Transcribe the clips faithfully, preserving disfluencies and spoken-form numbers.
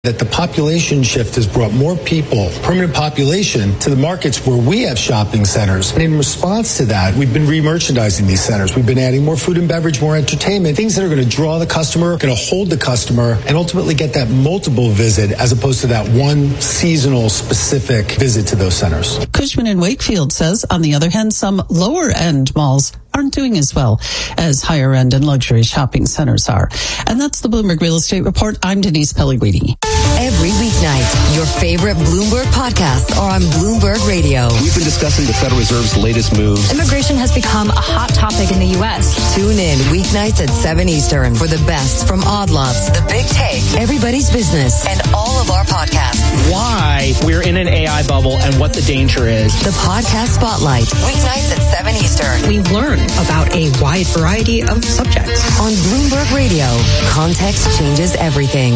that the population shift has brought more people, permanent population, to the markets where we have shopping centers. And in response to that, we've been re-merchandising these centers. We've been adding more food and beverage, more entertainment, things that are going to draw the customer, going to hold the customer, and ultimately get that multiple visit as opposed to that one seasonal specific visit to those centers. Cushman and Wakefield says, on the other hand, some lower-end malls aren't doing as well as higher-end and luxury shopping centers are. And that's the Bloomberg Real Estate Report. I'm Denise Pellegrini. Every weeknight, your favorite Bloomberg podcasts are on Bloomberg Radio. We've been discussing the Federal Reserve's latest moves. Immigration has become a hot topic in the U S. Tune in weeknights at seven Eastern for the best from Odd Lots, The Big Take, Everybody's Business, and all of our podcasts. Why we're in an A I bubble and what the danger is. The Podcast Spotlight, weeknights at seven Eastern. We learn about a wide variety of subjects. On Bloomberg Radio, context changes everything.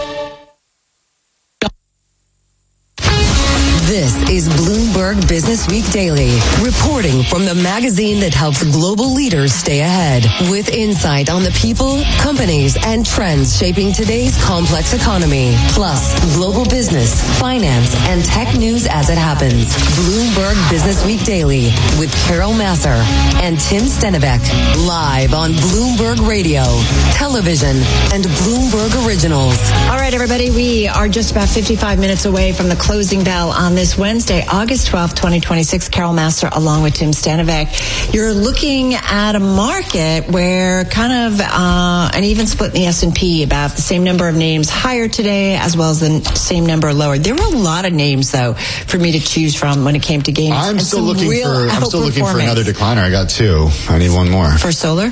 This is Bloomberg Business Week Daily, reporting from the magazine that helps global leaders stay ahead, with insight on the people, companies, and trends shaping today's complex economy, plus global business, finance, and tech news as it happens. Bloomberg Business Week Daily with Carol Massar and Tim Stenivek, live on Bloomberg Radio, television, and Bloomberg Originals. All right, everybody, we are just about fifty-five minutes away from the closing bell on this Wednesday, August twelfth, twenty twenty-six. Carol Massar along with Tim Stenivek. You're looking at a market where kind of uh, an even split in the S and P, about the same number of names higher today as well as the same number lower. There were a lot of names, though, for me to choose from when it came to gains. I'm still looking for I'm still looking for another decliner. I got two. I need one more. For solar?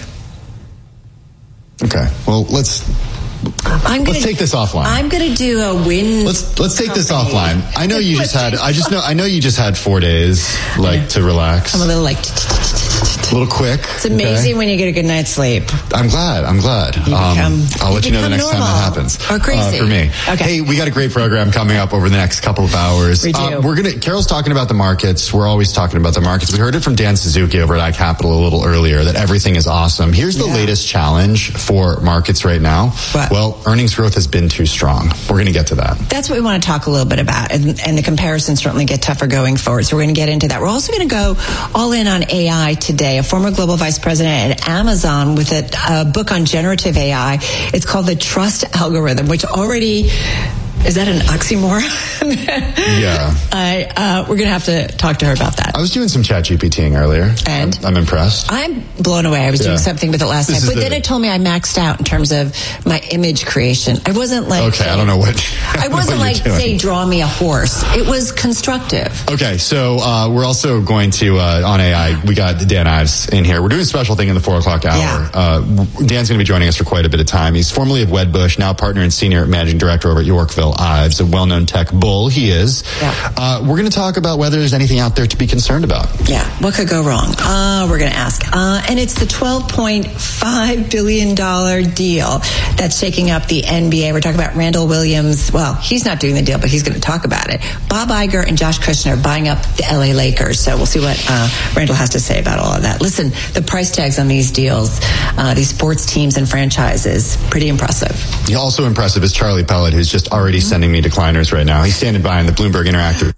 Okay. Well, let's I'm gonna, let's take this offline. I'm going to do a win. Let's let's take this offline. I know you just had. I just know. I know you just had four days, like, to relax. I'm a little like. A little quick. It's amazing okay. when you get a good night's sleep. I'm glad. I'm glad. Um, I'll let you know the next time that happens. Or crazy. Uh, for me. Okay. Hey, we got a great program coming up over the next couple of hours. We do. Uh, we're gonna. Carol's talking about the markets. We're always talking about the markets. We heard it from Dan Suzuki over at iCapital a little earlier that everything is awesome. Here's the yeah. latest challenge for markets right now. What? Well, earnings growth has been too strong. We're going to get to that. That's what we want to talk a little bit about, and, and the comparisons certainly get tougher going forward. So we're going to get into that. We're also going to go all in on A I today. A former global vice president at Amazon with a, a book on generative A I. It's called The Trust Algorithm, which already... Is that an oxymoron? Yeah. I, uh, we're going to have to talk to her about that. I was doing some chat GPTing earlier. And? I'm, I'm impressed. I'm blown away. I was yeah. doing something with it last this night. But the, then it told me I maxed out in terms of my image creation. I wasn't like... Okay, I don't know what... I, I wasn't like, say, draw me a horse. It was constructive. Okay, so uh, we're also going to, uh, on A I, we got Dan Ives in here. We're doing a special thing in the four o'clock hour. Yeah. Uh, Dan's going to be joining us for quite a bit of time. He's formerly of Wedbush, now partner and senior managing director over at Yorkville Ives, a well-known tech bull. He is. Yeah. Uh, we're going to talk about whether there's anything out there to be concerned about. Yeah. What could go wrong? Uh, we're going to ask. Uh, and it's the twelve point five billion dollars deal that's shaking up the N B A. We're talking about Randall Williams. Well, he's not doing the deal, but he's going to talk about it. Bob Iger and Josh Kushner buying up the L A Lakers. So we'll see what uh, Randall has to say about all of that. Listen, the price tags on these deals, uh, these sports teams and franchises, pretty impressive. Also impressive is Charlie Pellet, who's just already mm-hmm. sending me decliners right now. He's standing by in the Bloomberg Interactive.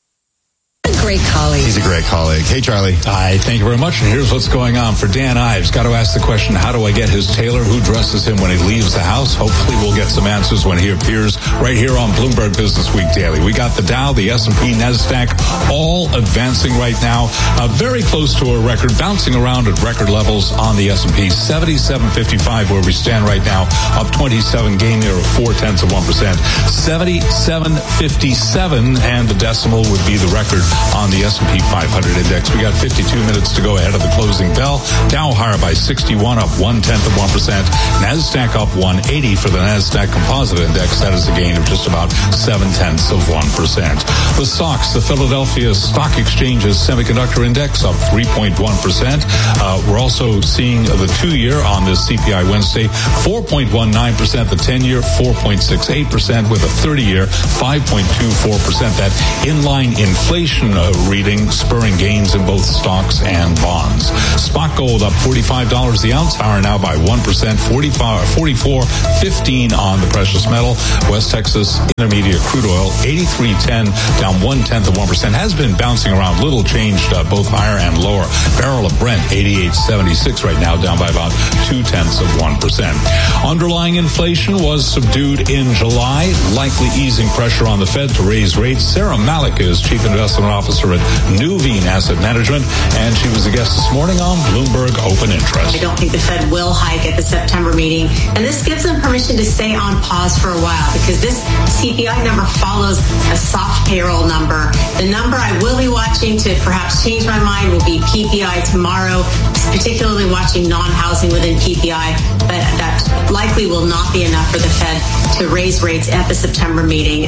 A great colleague. He's a great colleague. Hey, Charlie. Hi, thank you very much. And here's what's going on for Dan Ives. Got to ask the question, how do I get his tailor? Who dresses him when he leaves the house? Hopefully we'll get some answers when he appears right here on Bloomberg Business Week Daily. We got the Dow, the S and P, NASDAQ, all advancing right now. Uh, very close to a record, bouncing around at record levels on the S and P. seventy-seven fifty-five where we stand right now, up twenty-seven, gain there of four tenths of one percent. seventy-seven fifty-seven, and the decimal would be the record on the S and P five hundred index. We got fifty-two minutes to go ahead of the closing bell. Dow higher by sixty-one, up one tenth of one percent. NASDAQ up one eighty for the NASDAQ Composite Index. That is a gain of just about seven tenths of one percent. The stocks, the Philadelphia Stock Exchange's Semiconductor Index up three point one percent. Uh, we're also seeing the two-year on this C P I Wednesday, four point one nine percent. The ten-year, four point six eight percent, with a thirty-year, five point two four percent. That inline inflation uh, uh, reading, spurring gains in both stocks and bonds. Spot gold up forty-five dollars the ounce, higher now by one percent, forty-four fifteen on the precious metal. West Texas Intermediate crude oil, eighty-three ten, down one-tenth of one percent, has been bouncing around, little changed, uh, both higher and lower. Barrel of Brent, eighty-eight seventy-six right now, down by about two-tenths of one percent. Underlying inflation was subdued in July, likely easing pressure on the Fed to raise rates. Sarah Malik is Chief Investment Officer at Nuveen Asset Management, and she was a guest this morning on Bloomberg Open Interest. I don't think the Fed will hike at the September meeting, and this gives them permission to stay on pause for a while because this C P I number follows a soft payroll number. The number I will be watching to perhaps change my mind will be P P I tomorrow, particularly watching non-housing within P P I, but that likely will not be enough for the Fed to raise rates at the September meeting.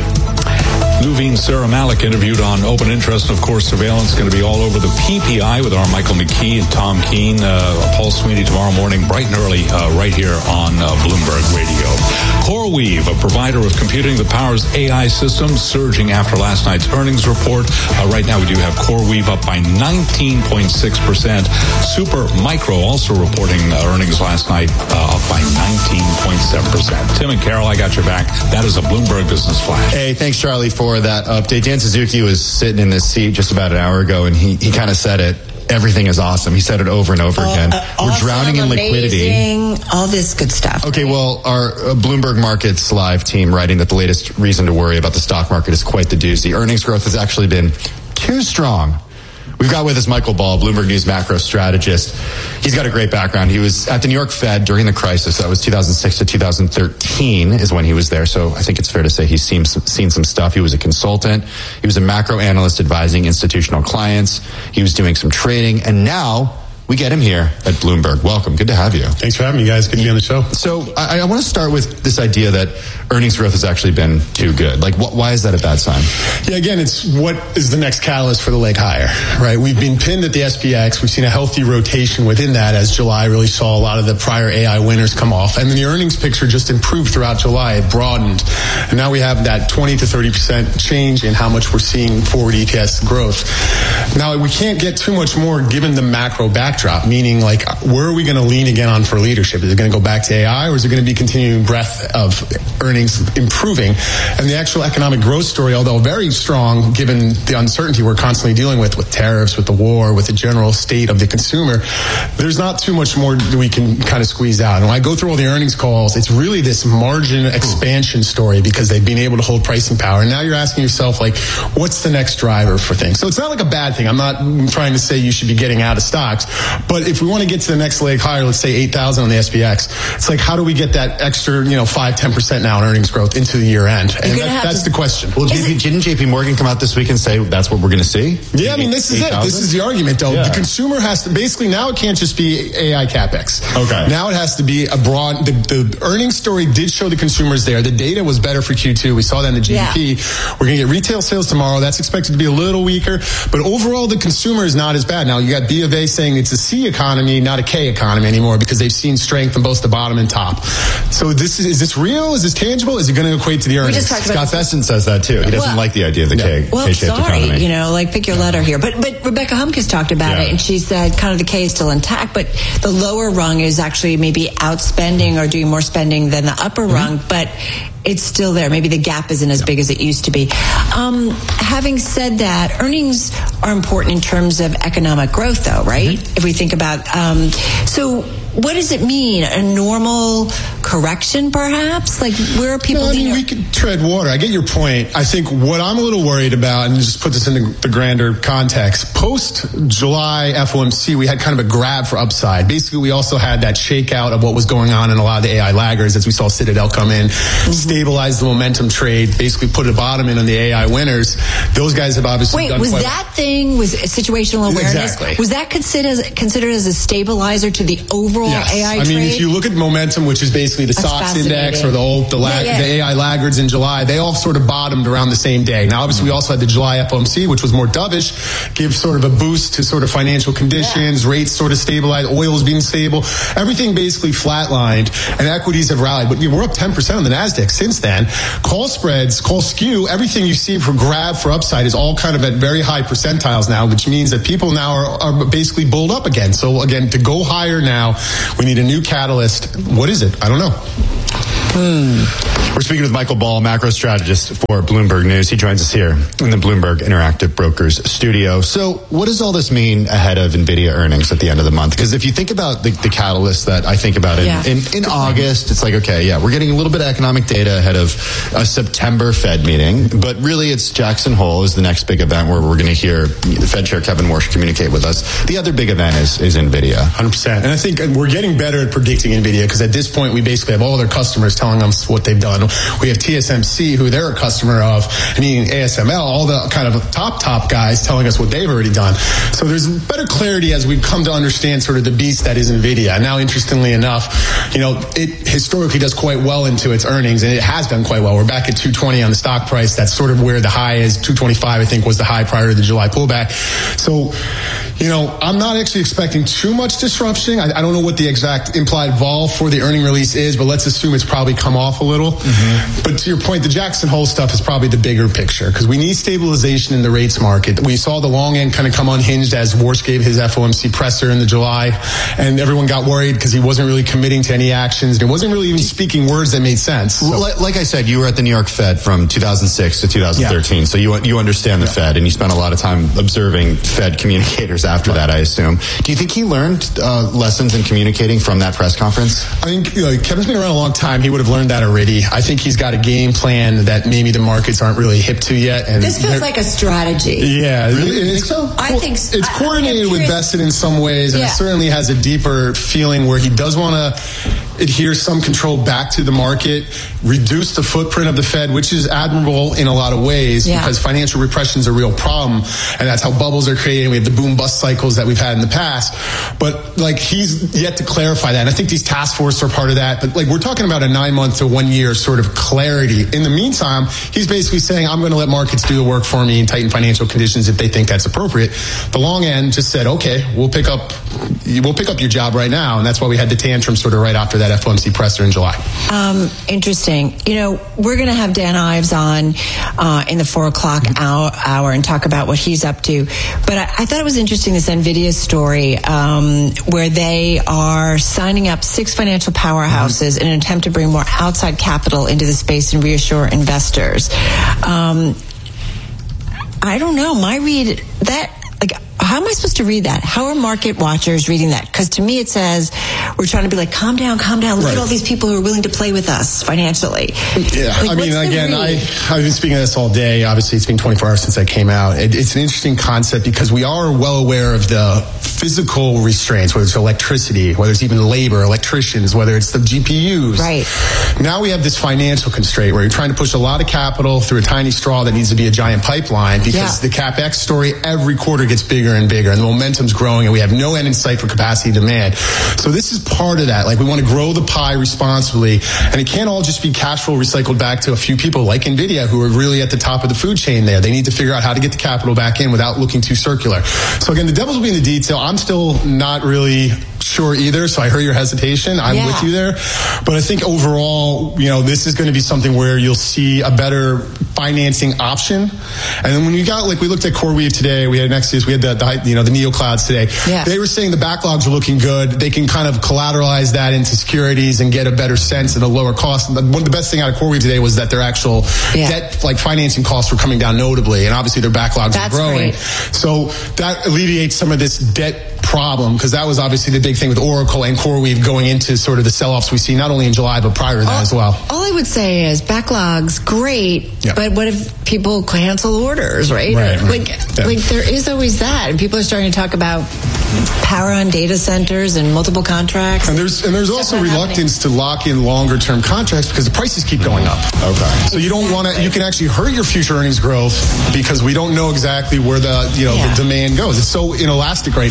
Nuveen Sarah Malik interviewed on Open Interest. Of course, surveillance going to be all over the P P I with our Michael McKee and Tom Keene, uh, Paul Sweeney tomorrow morning, bright and early, uh, right here on uh, Bloomberg Radio. CoreWeave, a provider of computing that powers A I systems, surging after last night's earnings report. Uh, right now, we do have CoreWeave up by nineteen point six percent. Super Micro also reporting uh, earnings last night, uh, up by nineteen point seven percent. Tim and Carol, I got your back. That is a Bloomberg Business Flash. Hey, thanks, Charlie, for that update. Dan Suzuki was sitting in this seat just about an hour ago, and he, he kind of said it. Everything is awesome. He said it over and over oh, again. Uh, We're awesome, drowning in liquidity. Amazing, all this good stuff. Okay, well, our uh, Bloomberg Markets Live team writing that the latest reason to worry about the stock market is quite the doozy. Earnings growth has actually been too strong. We've got with us Michael Ball, Bloomberg News macro strategist. He's got a great background. He was at the New York Fed during the crisis. That was two thousand six to two thousand thirteen is when he was there. So I think it's fair to say he's seen some, seen some stuff. He was a consultant. He was a macro analyst advising institutional clients. He was doing some trading. And now we get him here at Bloomberg. Welcome. Good to have you. Thanks for having me, guys. Good to be on the show. So I, I want to start with this idea that earnings growth has actually been too good. Like, wh- why is that a bad sign? Yeah, again, it's what is the next catalyst for the leg higher, right? We've been pinned at the S P X. We've seen a healthy rotation within that as July really saw a lot of the prior A I winners come off. And then the earnings picture just improved throughout July. It broadened. And now we have that twenty to thirty percent change in how much we're seeing forward E P S growth. Now, we can't get too much more given the macro backdrop, meaning like, where are we going to lean again on for leadership? Is it going to go back to A I, or is it going to be continuing breadth of earnings improving? And the actual economic growth story, although very strong given the uncertainty we're constantly dealing with, with tariffs, with the war, with the general state of the consumer, there's not too much more that we can kind of squeeze out. And when I go through all the earnings calls, it's really this margin expansion story because they've been able to hold pricing power. And now you're asking yourself, like, what's the next driver for things? So it's not like a bad thing. I'm not trying to say you should be getting out of stocks, but if we want to get to the next leg higher, let's say eight thousand on the S P X, it's like, how do we get that extra, you know, five, ten percent now in earnings growth into the year end? And that, that's to, the question. Well, J P, didn't J P Morgan come out this week and say that's what we're going to see? Yeah, I mean, this is eight, it. This is the argument, though. Yeah. The consumer has to, basically, now it can't just be A I CapEx. Okay. Now it has to be a broad, the, the earnings story did show the consumers there. The data was better for Q two. We saw that in the G D P. Yeah. We're going to get retail sales tomorrow. That's expected to be a little weaker. But overall, the consumer is not as bad. Now, you got B of A saying it's a C economy, not a K economy anymore, because they've seen strength on both the bottom and top. So this is, is this real? Is this tangible? Is it going to equate to the earnings? Scott Bessent says that too. He doesn't well, like the idea of the K, no. well, K-shaped sorry, economy. You know, like pick your letter here. But but Rebecca Humkus talked about yeah. it, and she said kind of the K is still intact, but the lower rung is actually maybe outspending or doing more spending than the upper mm-hmm. rung, but it's still there. Maybe the gap isn't as big as it used to be. Um, having said that, earnings are important in terms of economic growth, though, right? Mm-hmm. If we think about, um, so what does it mean? A normal correction, perhaps? Like, where are people? No, I mean, we could tread water. I get your point. I think what I'm a little worried about, and just put this into the grander context, post-July F O M C, we had kind of a grab for upside. Basically, we also had that shakeout of what was going on in a lot of the A I laggers, as we saw Citadel come in, mm-hmm. stabilize the momentum trade, basically put a bottom in on the A I winners. Those guys have obviously Wait, done was quite that well. thing, was situational awareness, exactly. was that considered, considered as a stabilizer to the overall general yes. A I I mean, trade? if you look at momentum, which is basically the That's S O X index or the old the, lag, yeah, yeah. the A I laggards in July, they all sort of bottomed around the same day. Now, obviously, we also had the July F O M C, which was more dovish, give sort of a boost to sort of financial conditions, yeah. rates sort of stabilized, oil's being stable, everything basically flatlined, and equities have rallied. But we're up ten percent on the NASDAQ since then. Call spreads, call skew, everything you see for grab for upside is all kind of at very high percentiles now, which means that people now are, are basically bulled up again. So again, to go higher now, we need a new catalyst. What is it? I don't know. Hmm. We're speaking with Michael Ball, macro strategist for Bloomberg News. He joins us here in the Bloomberg Interactive Brokers studio. So what does all this mean ahead of NVIDIA earnings at the end of the month? Because if you think about the, the catalyst that I think about in, yeah. in, in August, it's like, okay, yeah, we're getting a little bit of economic data ahead of a September Fed meeting, but really it's Jackson Hole is the next big event where we're going to hear the Fed Chair Kevin Warsh communicate with us. The other big event is, is NVIDIA. one hundred percent. And I think we're getting better at predicting NVIDIA because at this point we basically have all their customers telling us what they've done. We have T S M C, who they're a customer of, and even A S M L, all the kind of top, top guys telling us what they've already done. So there's better clarity as we've come to understand sort of the beast that is NVIDIA. Now, interestingly enough, you know, it historically does quite well into its earnings, and it has done quite well. We're back at two twenty on the stock price. That's sort of where the high is. two twenty-five, I think, was the high prior to the July pullback. So, you know, I'm not actually expecting too much disruption. I, I don't know what the exact implied vol for the earning release is, but let's assume it's probably come off a little. Mm-hmm. But to your point, the Jackson Hole stuff is probably the bigger picture because we need stabilization in the rates market. We saw the long end kind of come unhinged as Warsh gave his F O M C presser in the July, and everyone got worried because he wasn't really committing to any actions. And he wasn't really even speaking words that made sense. So. Like, like I said, you were at the New York Fed from two thousand six to two thousand thirteen, yeah. so you you understand the yeah. Fed, and you spent a lot of time observing Fed communicators after right. that, I assume. Do you think he learned uh, lessons in communicating from that press conference? I think you know, Kevin's been around a long time. He would have learned that already. I think he's got a game plan that maybe the markets aren't really hip to yet. And this feels like a strategy. Yeah. Really? It, think so? I think so. It's coordinated with Besson in some ways, and yeah. it certainly has a deeper feeling where he does want to adhere some control back to the market, reduce the footprint of the Fed, which is admirable in a lot of ways yeah. because financial repression is a real problem, and that's how bubbles are created. We have the boom-bust cycles that we've had in the past. But, like, he's yet to clarify that, and I think these task forces are part of that. But, like, we're talking about a nine-month to one-year sort of clarity. In the meantime, he's basically saying, I'm going to let markets do the work for me and tighten financial conditions if they think that's appropriate. The long end just said, okay, we'll pick up we'll pick up your job right now, and that's why we had the tantrum sort of right after that F O M C presser in July. Um, interesting. You know, we're going to have Dan Ives on uh, in the four o'clock hour, hour and talk about what he's up to. But I, I thought it was interesting, this NVIDIA story, um, where they are signing up six financial powerhouses in an attempt to bring more outside capital into the space and reassure investors. Um, I don't know. My read, that, like, how am I supposed to read that? How are market watchers reading that? Because to me it says we're trying to be like, calm down, calm down. Look right. at all these people who are willing to play with us financially. Yeah, like, I mean, again, I, I've been speaking of this all day. Obviously, it's been twenty-four hours since I came out. It, it's an interesting concept because we are well aware of the physical restraints, whether it's electricity, whether it's even labor, electricians, whether it's the G P Us. Right. Now we have this financial constraint where you're trying to push a lot of capital through a tiny straw that needs to be a giant pipeline because yeah. the CapEx story every quarter gets bigger and bigger, and the momentum's growing, and we have no end in sight for capacity demand. So this is part of that. Like, we want to grow the pie responsibly, and it can't all just be cash flow recycled back to a few people like NVIDIA who are really at the top of the food chain there. They need to figure out how to get the capital back in without looking too circular. So again, the devil's will be in the detail. I'm still not really sure either, so I heard your hesitation. I'm yeah. with you there. But I think overall, you know, this is going to be something where you'll see a better financing option. And then when you got, like, we looked at CoreWeave today, we had Nexus, we had the, the you know, the neoclouds today. Yeah. They were saying the backlogs are looking good. They can kind of collateralize that into securities and get a better sense at a lower cost. One of the best thing out of CoreWeave today was that their actual yeah. debt, like financing costs, were coming down notably, and obviously their backlogs That's are growing. Great. So that alleviates some of this debt problem, because that was obviously the big thing with Oracle and CoreWeave going into sort of the sell-offs we see not only in July but prior to that all, as well. All I would say is backlogs, great, yeah. but what if people cancel orders, right? Right, right. Like, yeah. like there is always that, and people are starting to talk about power on data centers and multiple contracts. And there's and there's also reluctance happening. to lock in longer term contracts because the prices keep going up. Okay. So you don't want to. You can actually hurt your future earnings growth because we don't know exactly where the you know yeah. the demand goes. It's so inelastic right now.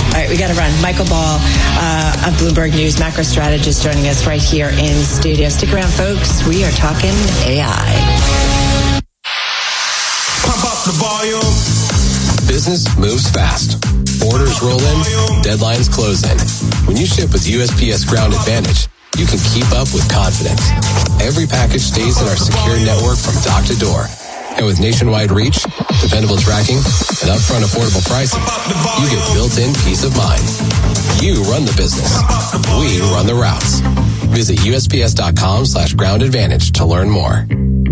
All right, we got to run. Michael Ball uh, of Bloomberg News, macro strategist, joining us right here in studio. Stick around, folks. We are talking A I. Pump up the volume. Business moves fast. Orders roll in, deadlines close in. When you ship with U S P S Ground Advantage, you can keep up with confidence. Every package stays in our secure network from dock to door. And with nationwide reach, dependable tracking, and upfront affordable pricing, you get built-in peace of mind. You run the business. We run the routes. Visit USPS.com slash ground advantage to learn more.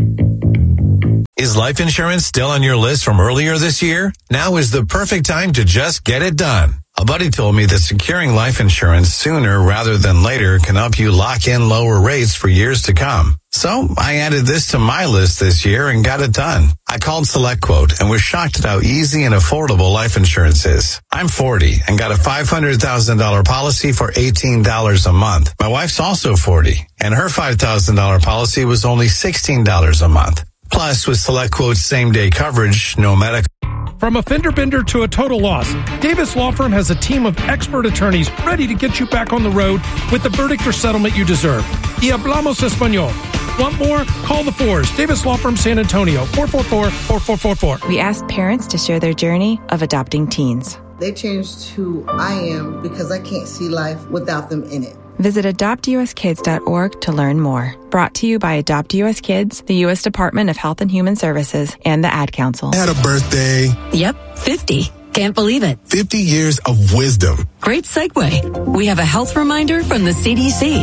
Is life insurance still on your list from earlier this year? Now is the perfect time to just get it done. A buddy told me that securing life insurance sooner rather than later can help you lock in lower rates for years to come. So I added this to my list this year and got it done. I called SelectQuote and was shocked at how easy and affordable life insurance is. I'm forty and got a five hundred thousand dollars policy for eighteen dollars a month. My wife's also forty and her five thousand dollars policy was only sixteen dollars a month. Plus, with SelectQuote's same-day coverage, no medical. From a fender bender to a total loss, Davis Law Firm has a team of expert attorneys ready to get you back on the road with the verdict or settlement you deserve. Y hablamos español. Want more? Call the Fours. Davis Law Firm, San Antonio, four four four, four four four four. We asked parents to share their journey of adopting teens. They changed who I am because I can't see life without them in it. Visit adopt u s kids dot org to learn more. Brought to you by Adopt U S Kids, the U S Department of Health and Human Services, and the Ad Council. I had a birthday. Yep, fifty. Can't believe it. fifty years of wisdom. Great segue. We have a health reminder from the C D C.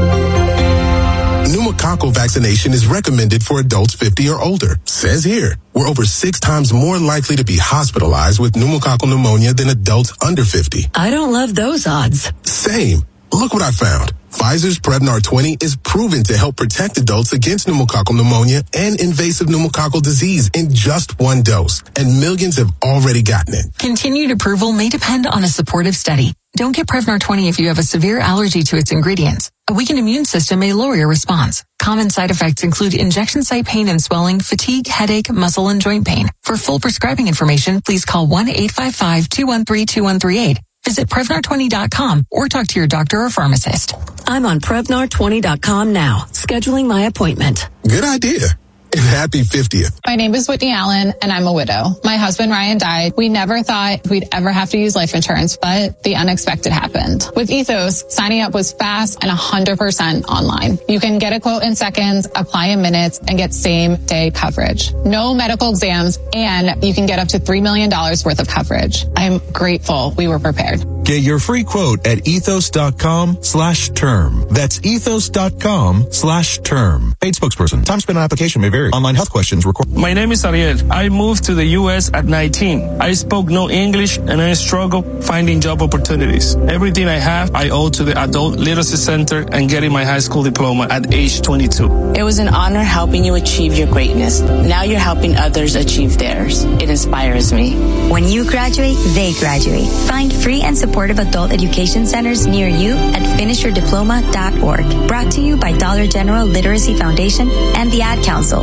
Pneumococcal vaccination is recommended for adults fifty or older. Says here, we're over six times more likely to be hospitalized with pneumococcal pneumonia than adults under fifty. I don't love those odds. Same. Look what I found. Pfizer's Prevnar twenty is proven to help protect adults against pneumococcal pneumonia and invasive pneumococcal disease in just one dose, and millions have already gotten it. Continued approval may depend on a supportive study. Don't get Prevnar twenty if you have a severe allergy to its ingredients. A weakened immune system may lower your response. Common side effects include injection site pain and swelling, fatigue, headache, muscle, and joint pain. For full prescribing information, please call one eight five five, two one three, two one three eight. Visit Prevnar twenty dot com or talk to your doctor or pharmacist. I'm on Prevnar twenty dot com now, scheduling my appointment. Good idea. And happy fiftieth. My name is Whitney Allen, and I'm a widow. My husband, Ryan, died. We never thought we'd ever have to use life insurance, but the unexpected happened. With Ethos, signing up was fast and one hundred percent online. You can get a quote in seconds, apply in minutes, and get same-day coverage. No medical exams, and you can get up to three million dollars worth of coverage. I'm grateful we were prepared. Get your free quote at ethos.com slash term. That's ethos.com slash term. Paid spokesperson. Time spent on application may vary. Online health questions required. My name is Ariel. I moved to the U S at nineteen. I spoke no English and I struggled finding job opportunities. Everything I have, I owe to the Adult Literacy Center and getting my high school diploma at age twenty-two. It was an honor helping you achieve your greatness. Now you're helping others achieve theirs. It inspires me. When you graduate, they graduate. Find free and supportive adult education centers near you at finish your diploma dot org. Brought to you by Dollar General Literacy Foundation and the Ad Council.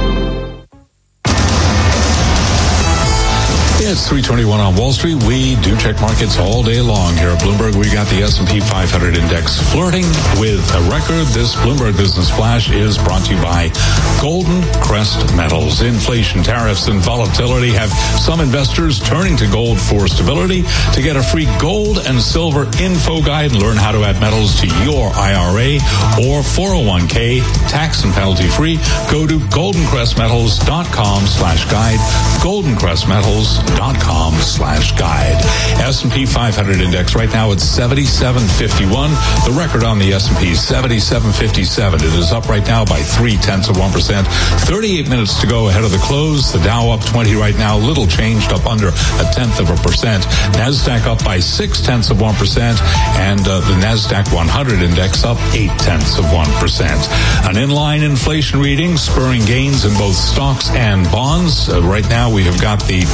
It's three twenty-one on Wall Street. We do check markets all day long here at Bloomberg. We got the S and P five hundred index flirting with a record. This Bloomberg Business Flash is brought to you by Golden Crest Metals. Inflation, tariffs, and volatility have some investors turning to gold for stability. To get a free gold and silver info guide and learn how to add metals to your I R A or four oh one k tax and penalty free, go to goldencrestmetals.com slash guide. goldencrestmetals.com slash guide. S and P five hundred index right now at seventy-seven fifty-one. The record on the S and P is seventy-seven fifty-seven. It is up right now by three tenths of one percent. thirty-eight minutes to go ahead of the close. The Dow up twenty right now, little changed, up under a tenth of a percent. NASDAQ up by six tenths of one percent, and uh, the NASDAQ one hundred index up eight tenths of one percent. An inline inflation reading spurring gains in both stocks and bonds. Uh, right now we have got the two-year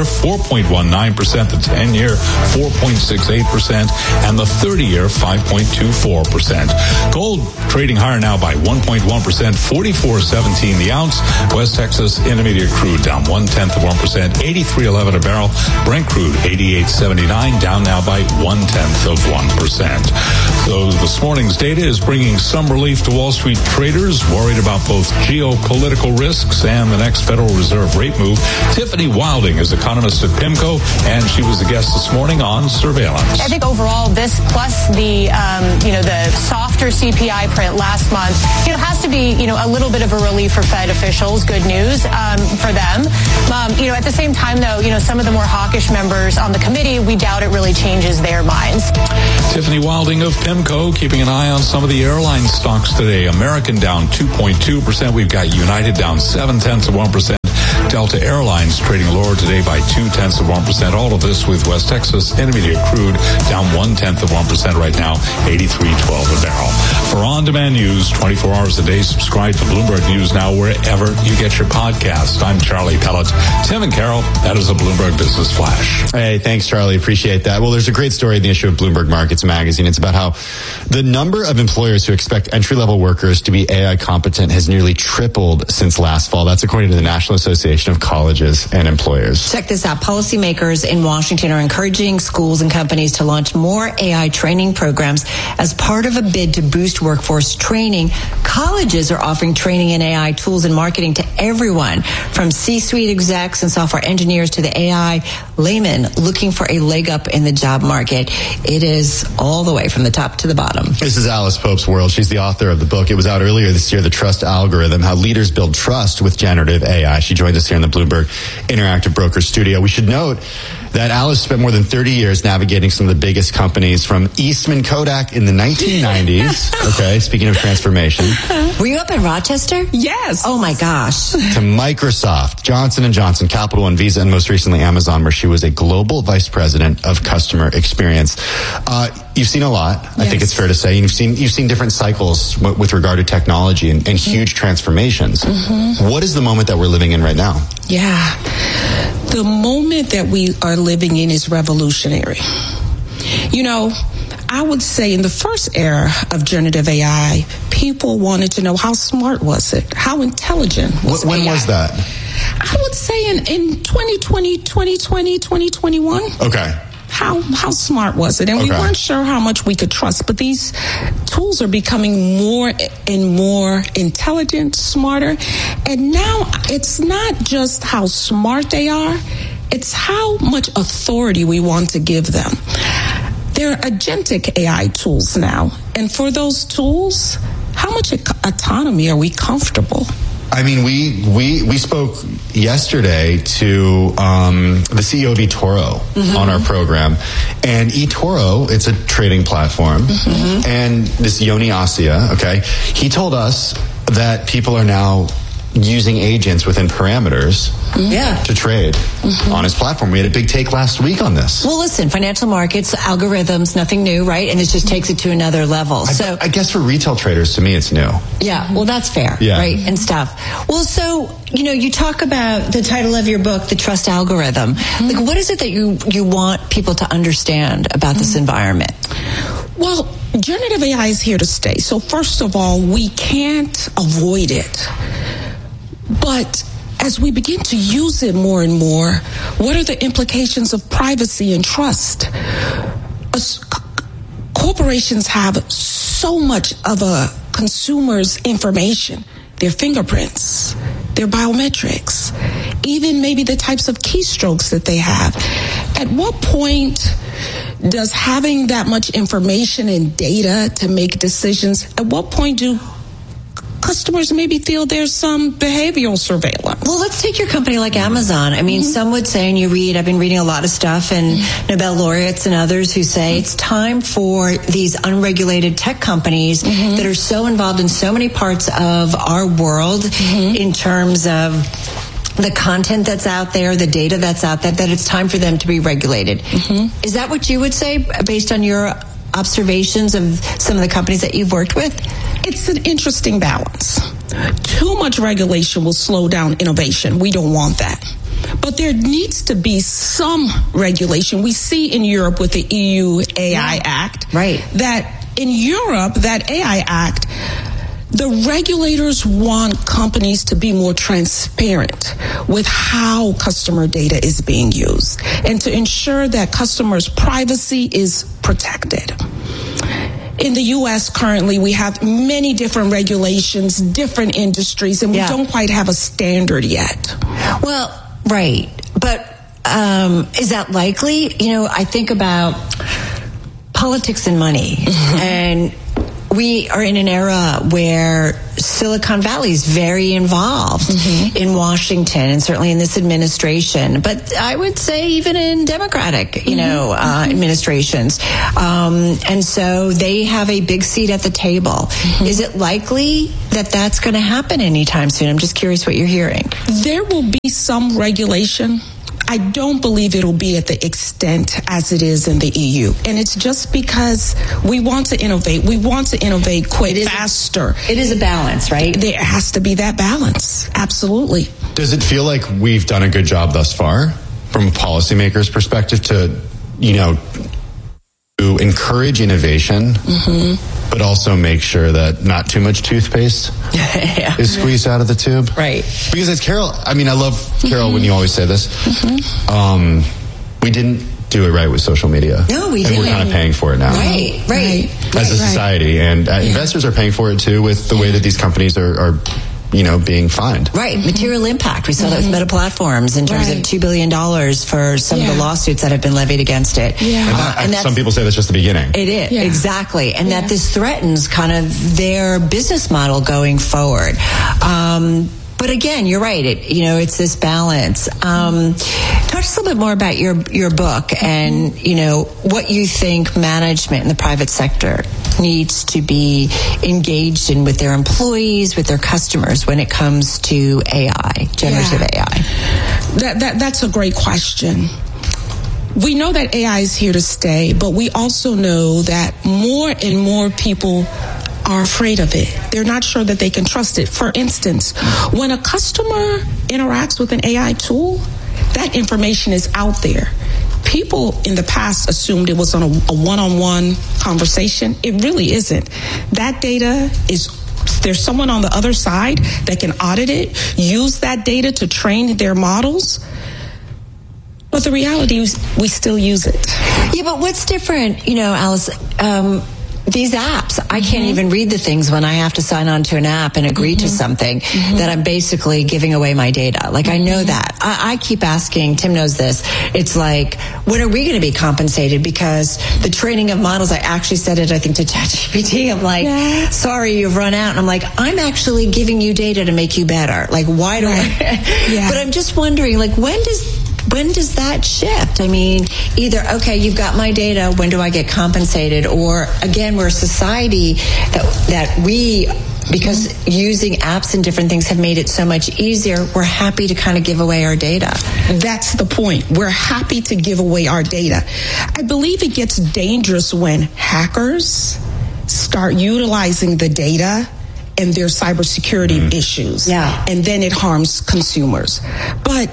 four point one nine percent. The ten-year, four point six eight percent. And the thirty-year, five point two four percent. Gold trading higher now by one point one percent, forty-four seventeen the ounce. West Texas Intermediate crude down one-tenth of one percent, eighty-three eleven a barrel. Brent crude, eighty-eight seventy-nine, down now by one-tenth of one percent. So this morning's data is bringing some relief to Wall Street traders worried about both geopolitical risks and the next Federal Reserve rate move. Tiffany Wilding is economist at PIMCO, and she was a guest this morning on Surveillance. I think overall, this plus the, um, you know, the softer C P I print last month, you know, has to be, you know, a little bit of a relief for Fed officials. Good news um, for them. Um, you know, at the same time, though, you know, some of the more hawkish members on the committee, we doubt it really changes their minds. Tiffany Wilding of PIMCO keeping an eye on some of the airline stocks today. American down two point two percent. We've got United down seven tenths of one percent. Delta Airlines trading lower today by two-tenths of one percent. All of this with West Texas Intermediate crude down one-tenth of one percent right now, eighty-three twelve a barrel. For on-demand news, twenty-four hours a day, subscribe to Bloomberg News Now wherever you get your podcast. I'm Charlie Pellet. Tim and Carol, that is a Bloomberg Business Flash. Hey, thanks, Charlie. Appreciate that. Well, there's a great story in the issue of Bloomberg Markets Magazine. It's about how the number of employers who expect entry-level workers to be A I competent has nearly tripled since last fall. That's according to the National Association of Colleges and Employers. Check this out. Policymakers in Washington are encouraging schools and companies to launch more A I training programs as part of a bid to boost workforce training. Colleges are offering training in A I tools and marketing to everyone, from C-suite execs and software engineers to the A I layman looking for a leg up in the job market. It is all the way from the top to the bottom. This is Alice Pope's world. She's the author of the book. It was out earlier this year, The Trust Algorithm, How Leaders Build Trust with Generative A I. She joined us here in the Bloomberg Interactive Brokers studio. We should note that Alice spent more than thirty years navigating some of the biggest companies, from Eastman Kodak in the nineteen nineties. Okay, speaking of transformation. Were you up in Rochester? Yes. Oh my gosh. To Microsoft, Johnson and Johnson, Capital One, Visa, and most recently Amazon, where she was a global vice president of customer experience. Uh, you've seen a lot. Yes. I think it's fair to say. You've seen you've seen different cycles w- with regard to technology and, and huge transformations. Mm-hmm. What is the moment that we're living in right now? Yeah. The moment that we are living in is revolutionary. You know, I would say in the first era of generative A I, people wanted to know, how smart was it? How intelligent was it? When A I? was that? I would say in, in twenty twenty, twenty twenty, twenty twenty-one. Okay. How how smart was it? And okay. we weren't sure how much we could trust. But these tools are becoming more and more intelligent, smarter. And now it's not just how smart they are, it's how much authority we want to give them. They're agentic A I tools now. And for those tools, how much autonomy are we comfortable? I mean, we we we spoke yesterday to um, the C E O of eToro mm-hmm. on our program, and eToro, it's a trading platform, mm-hmm. and this Yoni Asia, okay, he told us that people are now using agents within parameters yeah. to trade mm-hmm. on his platform. We had a big take last week on this. Well, listen, financial markets, algorithms, nothing new, right? And it just takes it to another level. I, so I guess for retail traders, to me, it's new. Yeah, well, that's fair, yeah. right? And stuff. Well, so, you know, you talk about the title of your book, The Trust Algorithm. Mm-hmm. Like, what is it that you, you want people to understand about mm-hmm. this environment? Well, generative A I is here to stay. So first of all, we can't avoid it. But as we begin to use it more and more, what are the implications of privacy and trust? As corporations have so much of a consumer's information, their fingerprints, their biometrics, even maybe the types of keystrokes that they have. At what point does having that much information and data to make decisions, at what point do customers maybe feel there's some behavioral surveillance? Well, let's take your company like Amazon. I mean, mm-hmm. some would say, and you read, I've been reading a lot of stuff, and mm-hmm. Nobel laureates and others who say mm-hmm. it's time for these unregulated tech companies mm-hmm. that are so involved in so many parts of our world mm-hmm. in terms of the content that's out there, the data that's out there, that it's time for them to be regulated. Mm-hmm. Is that what you would say based on your observations of some of the companies that you've worked with? It's an interesting balance. Too much regulation will slow down innovation. We don't want that. but there needs to be some regulation. We see in Europe with the E U A I yeah. Act, right? That in Europe, that A I Act, the regulators want companies to be more transparent with how customer data is being used and to ensure that customers' privacy is protected. In the U S currently, we have many different regulations, different industries, and we yeah. don't quite have a standard yet. Well, right. But um, is that likely? You know, I think about politics and money, mm-hmm. and we are in an era where Silicon Valley is very involved mm-hmm. in Washington and certainly in this administration, but I would say even in Democratic, you mm-hmm. know, uh, mm-hmm. administrations. Um, and so they have a big seat at the table. Mm-hmm. Is it likely that that's going to happen anytime soon? I'm just curious what you're hearing. There will be some regulation. I don't believe it'll be at the extent as it is in the E U. And it's just because we want to innovate. We want to innovate quick, it is, faster. It is a balance, right? There has to be that balance. Absolutely. Does it feel like we've done a good job thus far from a policymaker's perspective to, you know, to encourage innovation, mm-hmm. but also make sure that not too much toothpaste yeah. is squeezed out of the tube? Right. Because as Carol, I mean, I love, Carol, mm-hmm. when you always say this, mm-hmm. um, we didn't do it right with social media. No, we and didn't. And we're kind of paying for it now. Right, right. As right, a society. Right. And uh, yeah. investors are paying for it too with the way that these companies are, are you know, being fined. Right. Mm-hmm. Material impact. We saw mm-hmm. that with Meta Platforms in terms right. of two billion dollars for some yeah. of the lawsuits that have been levied against it. Yeah. And, that, uh, and some people say that's just the beginning. It is. Yeah. Exactly. And yeah. that this threatens kind of their business model going forward. Um, But again, you're right. It, you know, it's this balance. Um, talk to us a little bit more about your your book and, you know, what you think management in the private sector needs to be engaged in with their employees, with their customers when it comes to A I, generative yeah. A I. That, that that's a great question. We know that A I is here to stay, but we also know that more and more people are afraid of it. They're not sure that they can trust it. For instance, when a customer interacts with an A I tool, that information is out there. People in the past assumed it was on a, a one-on-one conversation. It really isn't. That data is, there's someone on the other side that can audit it, use that data to train their models. But the reality is we still use it. Yeah, but what's different, you know, Alice, um, these apps, I can't mm-hmm. even read the things when I have to sign on to an app and agree mm-hmm. to something mm-hmm. that I'm basically giving away my data. Like, mm-hmm. I know that. I, I keep asking, Tim knows this, it's like, when are we going to be compensated? Because the training of models, I actually said it, I think, to ChatGPT. I'm like, yeah. sorry, you've run out. And I'm like, I'm actually giving you data to make you better. Like, why do right. I? yeah. But I'm just wondering, like, when does When does that shift? I mean, either, okay, you've got my data, when do I get compensated? Or, again, we're a society that that we, because mm-hmm. using apps and different things have made it so much easier, we're happy to kind of give away our data. That's the point. We're happy to give away our data. I believe it gets dangerous when hackers start utilizing the data and their cybersecurity mm-hmm. issues. Yeah. And then it harms consumers. But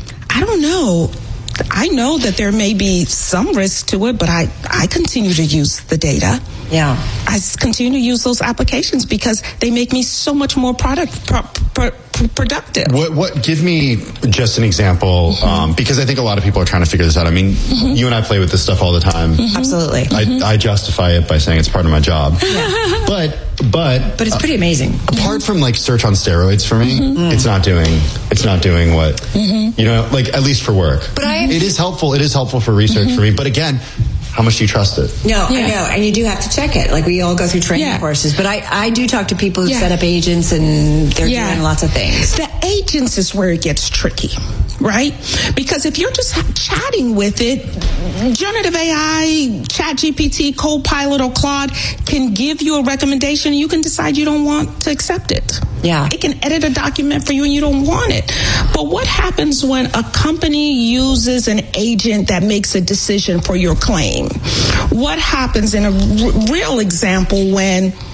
I don't know. I know that there may be some risk to it, but I, I continue to use the data. Yeah. I continue to use those applications because they make me so much more product pro, pro, productive. What, what, give me just an example, mm-hmm. um, because I think a lot of people are trying to figure this out. I mean, mm-hmm. you and I play with this stuff all the time. Mm-hmm. Absolutely. I, mm-hmm. I justify it by saying it's part of my job. Yeah. But, but, but it's pretty amazing. Uh, apart from like search on steroids for me, mm-hmm. it's not doing, it's not doing what, mm-hmm. you know, like at least for work. But I, it is helpful. It is helpful for research mm-hmm. for me. But again, how much do you trust it? No, yeah. I know. And you do have to check it. Like, we all go through training yeah. courses. But I, I do talk to people who yeah. set up agents, and they're yeah. doing lots of things. The agents is where it gets tricky, right? Because if you're just chatting with it, generative A I, ChatGPT, Copilot, or Claude can give you a recommendation, and you can decide you don't want to accept it. Yeah. It can edit a document for you and you don't want it. But what happens when a company uses an agent that makes a decision for your claim? What happens in a r- real example when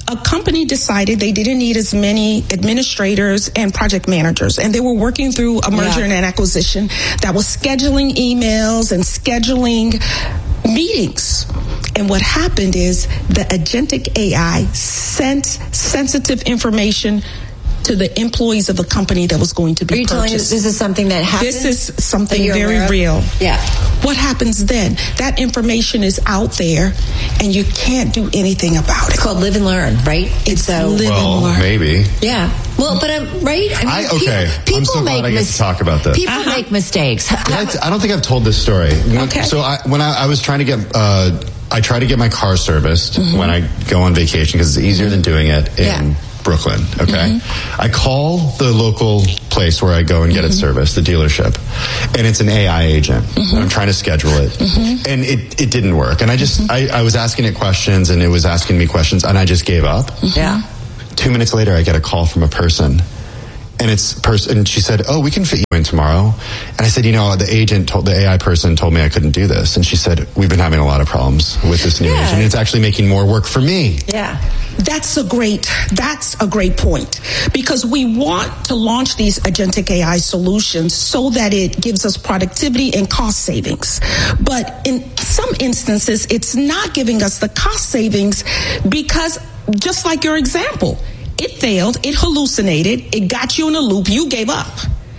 a company decided they didn't need as many administrators and project managers, and they were working through a merger yeah. and acquisition that was scheduling emails and scheduling meetings. And what happened is the agentic A I sent sensitive information to the employees of the company that was going to be Are you purchased. telling us this is something that happened? This is something very real. Yeah. What happens then? That information is out there, and you can't do anything about it. It's called live and learn, right? It's so live well, and learn. Maybe. Yeah. Well, but I'm right. I mean, I, okay. People, I'm so glad I get mis- to talk about this. People uh-huh. make mistakes. I, I don't think I've told this story. When, okay. So I, when I, I was trying to get, uh, I try to get my car serviced mm-hmm. when I go on vacation because it's easier than doing it in yeah. Brooklyn. Okay. Mm-hmm. I call the local place where I go and get mm-hmm. it serviced, the dealership, and it's an A I agent. Mm-hmm. And I'm trying to schedule it, mm-hmm. and it, it didn't work. And I just mm-hmm. I, I was asking it questions, and it was asking me questions, and I just gave up. Mm-hmm. Yeah. Two minutes later, I get a call from a person. And it's person, and she said, "Oh, we can fit you in tomorrow." And I said, "You know, the agent told the A I person told me I couldn't do this." And she said, "We've been having a lot of problems with this new yeah. agent. It's actually making more work for me." Yeah, that's a great that's a great point, because we want to launch these agentic A I solutions so that it gives us productivity and cost savings. But in some instances, it's not giving us the cost savings because, just like your example, it failed, it hallucinated, it got you in a loop, you gave up.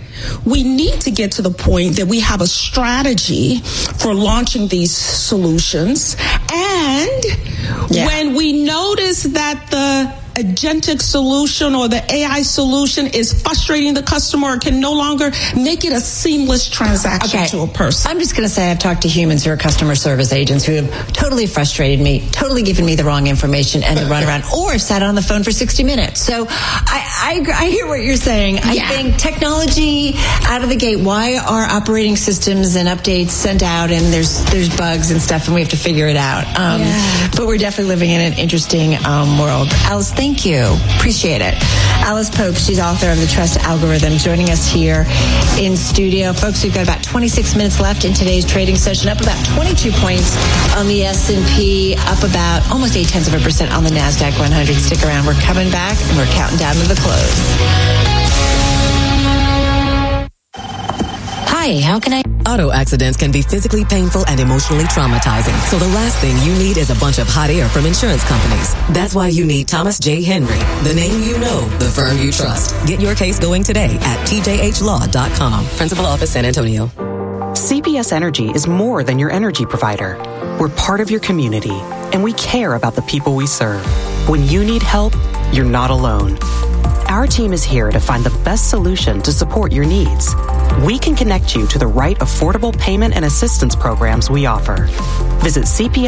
We need to get to the point that we have a strategy for launching these solutions. And yeah. when we notice that the agentic solution or the A I solution is frustrating the customer or can no longer make it a seamless transaction okay. to a person. I'm just going to say I've talked to humans who are customer service agents who have totally frustrated me, totally given me the wrong information and the runaround, or have sat on the phone for sixty minutes. So I, I, I hear what you're saying. I yeah. think technology out of the gate, why are operating systems and updates sent out and there's there's bugs and stuff and we have to figure it out. Um, yeah. But we're definitely living in an interesting um, world. Alice, thank Thank you. Appreciate it. Alice Pope, she's author of The Trust Algorithm, joining us here in studio. Folks, we've got about twenty-six minutes left in today's trading session, up about twenty-two points on the S and P, up about almost eight tenths of a percent on the NASDAQ one hundred. Stick around. We're coming back, and we're counting down to the close. Hi, how can I... Auto accidents can be physically painful and emotionally traumatizing. So the last thing you need is a bunch of hot air from insurance companies. That's why you need Thomas J. Henry, the name you know, the firm you trust. Get your case going today at T J H law dot com. Principal Office, San Antonio. C P S Energy is more than your energy provider. We're part of your community, and we care about the people we serve. When you need help, you're not alone. Our team is here to find the best solution to support your needs. We can connect you to the right affordable payment and assistance programs we offer. Visit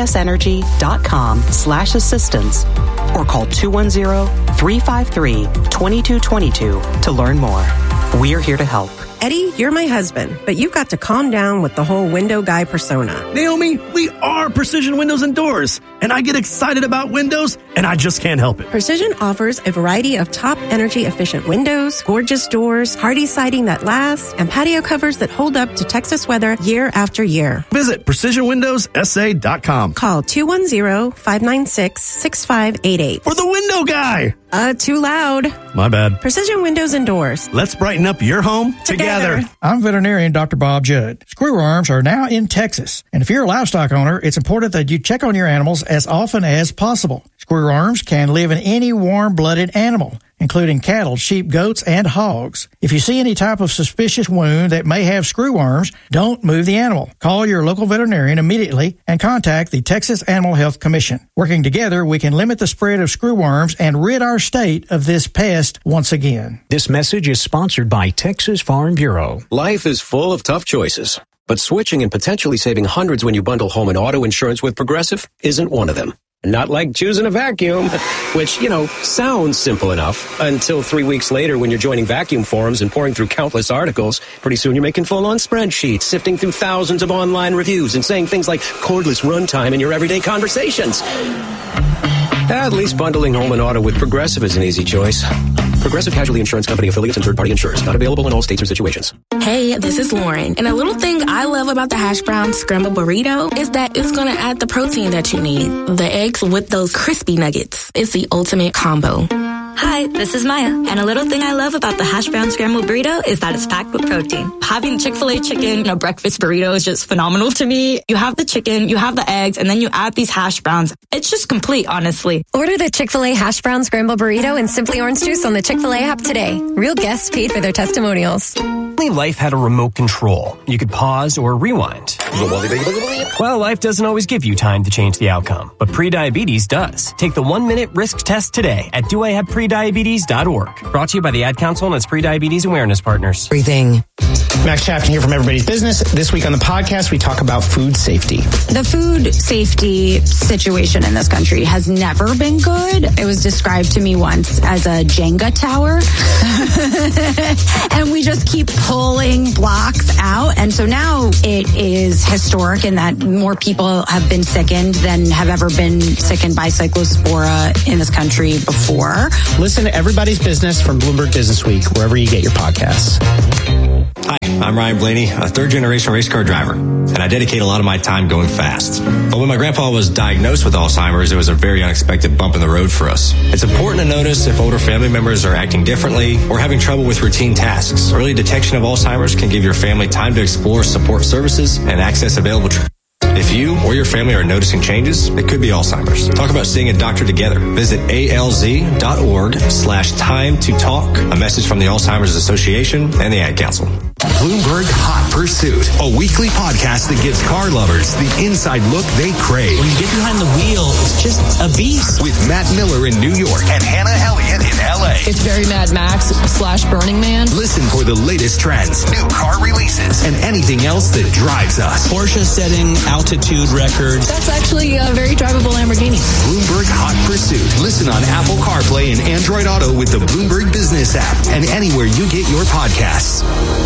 cpsenergy.com slash assistance or call two one zero, three five three, two two two two to learn more. We're here to help. Eddie, you're my husband, but you've got to calm down with the whole window guy persona. Naomi, we are Precision Windows and Doors, and I get excited about windows, and I just can't help it. Precision offers a variety of top energy-efficient windows, gorgeous doors, hardy siding that lasts, and patio covers that hold up to Texas weather year after year. Visit precision windows s a dot com. Call two one zero, five nine six, six five eight eight. For the window guy! Uh, too loud. My bad. Precision Windows and Doors. Let's brighten up your home together. together. I'm veterinarian Doctor Bob Judd. Screwworms are now in Texas, and if you're a livestock owner, it's important that you check on your animals as often as possible. Screwworms can live in any warm-blooded animal, including cattle, sheep, goats, and hogs. If you see any type of suspicious wound that may have screwworms, don't move the animal. Call your local veterinarian immediately and contact the Texas Animal Health Commission. Working together, we can limit the spread of screwworms and rid our state of this pest once again. This message is sponsored by Texas Farm Bureau. Life is full of tough choices, but switching and potentially saving hundreds when you bundle home and auto insurance with Progressive isn't one of them. Not like choosing a vacuum, which, you know, sounds simple enough until three weeks later when you're joining vacuum forums and pouring through countless articles. Pretty soon you're making full-on spreadsheets, sifting through thousands of online reviews and saying things like cordless runtime in your everyday conversations. At least bundling home and auto with Progressive is an easy choice. Progressive Casualty Insurance Company affiliates and third-party insurers. Not available in all states or situations. Hey, this is Lauren. And a little thing I love about the hash brown scrambled burrito is that it's going to add the protein that you need. The eggs with those crispy nuggets. It's the ultimate combo. Hi, this is Maya. And a little thing I love about the hash brown scrambled burrito is that it's packed with protein. Having Chick-fil-A chicken in a breakfast burrito is just phenomenal to me. You have the chicken, you have the eggs, and then you add these hash browns. It's just complete, honestly. Order the Chick-fil-A hash brown scrambled burrito and Simply Orange Juice on the Chick-fil-A app today. Real guests paid for their testimonials. Life had a remote control. You could pause or rewind. Well, life doesn't always give you time to change the outcome, but prediabetes does. Take the one-minute risk test today at do I have prediabetes dot org. Brought to you by the Ad Council and its prediabetes awareness partners. Breathing. Max Chapton here from Everybody's Business. This week on the podcast, we talk about food safety. The food safety situation in this country has never been good. It was described to me once as a Jenga tower. And we just keep pulling blocks out. And so now it is historic in that more people have been sickened than have ever been sickened by cyclospora in this country before. Listen to Everybody's Business from Bloomberg Business Week, wherever you get your podcasts. Hi, I'm Ryan Blaney, a third-generation race car driver, and I dedicate a lot of my time going fast. But when my grandpa was diagnosed with Alzheimer's, it was a very unexpected bump in the road for us. It's important to notice if older family members are acting differently or having trouble with routine tasks. Early detection of Alzheimer's can give your family time to explore support services and access available treatment. If you or your family are noticing changes, it could be Alzheimer's. Talk about seeing a doctor together. Visit alz.org slash time to talk. A message from the Alzheimer's Association and the Ad Council. Bloomberg Hot Pursuit, a weekly podcast that gives car lovers the inside look they crave. When you get behind the wheel, it's just a beast. With Matt Miller in New York and Hannah Elliott in L A. It's very Mad Max slash Burning Man. Listen for the latest trends, new car releases, and anything else that drives us. Porsche setting altitude records. That's actually a very drivable Lamborghini. Bloomberg Hot Pursuit. Listen on Apple CarPlay and Android Auto with the Bloomberg Business app and anywhere you get your podcasts.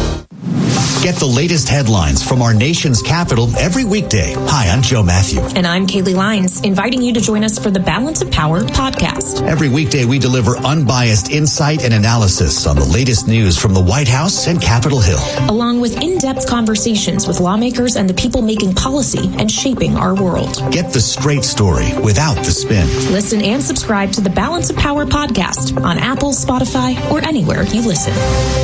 Get the latest headlines from our nation's capital every weekday. Hi, I'm Joe Matthew. And I'm Kaylee Lyons, inviting you to join us for the Balance of Power podcast. Every weekday, we deliver unbiased insight and analysis on the latest news from the White House and Capitol Hill. Along with in-depth conversations with lawmakers and the people making policy and shaping our world. Get the straight story without the spin. Listen and subscribe to the Balance of Power podcast on Apple, Spotify, or anywhere you listen.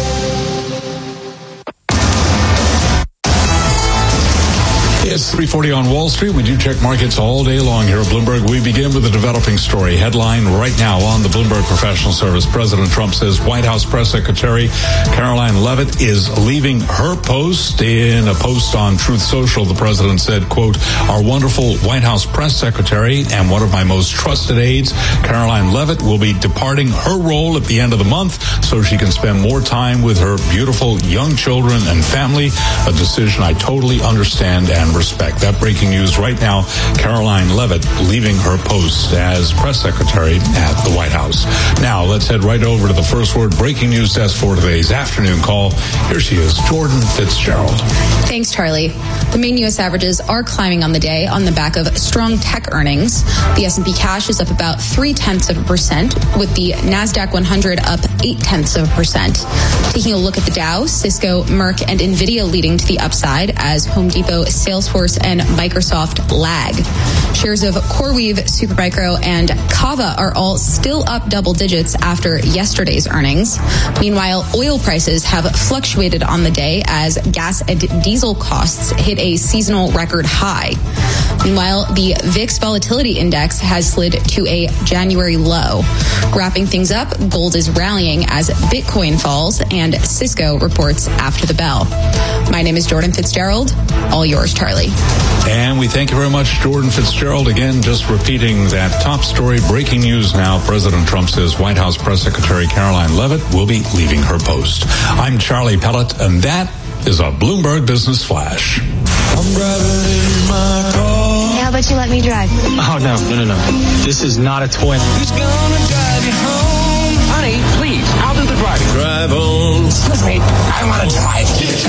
It's three forty on Wall Street. We do check markets all day long here at Bloomberg. We begin with a developing story. Headline right now on the Bloomberg Professional Service. President Trump says White House Press Secretary Karoline Leavitt is leaving her post. In a post on Truth Social, the president said, quote, our wonderful White House Press Secretary and one of my most trusted aides, Karoline Leavitt, will be departing her role at the end of the month so she can spend more time with her beautiful young children and family, a decision I totally understand and respect. That breaking news right now, Karoline Leavitt leaving her post as press secretary at the White House. Now, let's head right over to the First Word breaking news desk for today's afternoon call. Here she is, Jordan Fitzgerald. Thanks, Charlie. The main U S averages are climbing on the day on the back of strong tech earnings. The S and P cash is up about three-tenths of a percent, with the NASDAQ one hundred up eight-tenths of a percent. Taking a look at the Dow, Cisco, Merck, and NVIDIA leading to the upside as Home Depot, Salesforce, and Microsoft lag. Shares of CoreWeave, Supermicro, and Kava are all still up double digits after yesterday's earnings. Meanwhile, oil prices have fluctuated on the day as gas and diesel costs hit a seasonal record high. Meanwhile, the V I X Volatility Index has slid to a January low. Wrapping things up, gold is rallying as Bitcoin falls and Cisco reports after the bell. My name is Jordan Fitzgerald. All yours, Charlie. And we thank you very much, Jordan Fitzgerald. Again, just repeating that top story, breaking news now. President Trump says White House Press Secretary Karoline Leavitt will be leaving her post. I'm Charlie Pellet, and that is a Bloomberg Business Flash. I'm driving in my car. How about you let me drive? Oh, no, no, no, no. This is not a toy. Who's gonna drive you home? Honey, please, I'll do the driving. Drive on. Excuse me, I want to drive.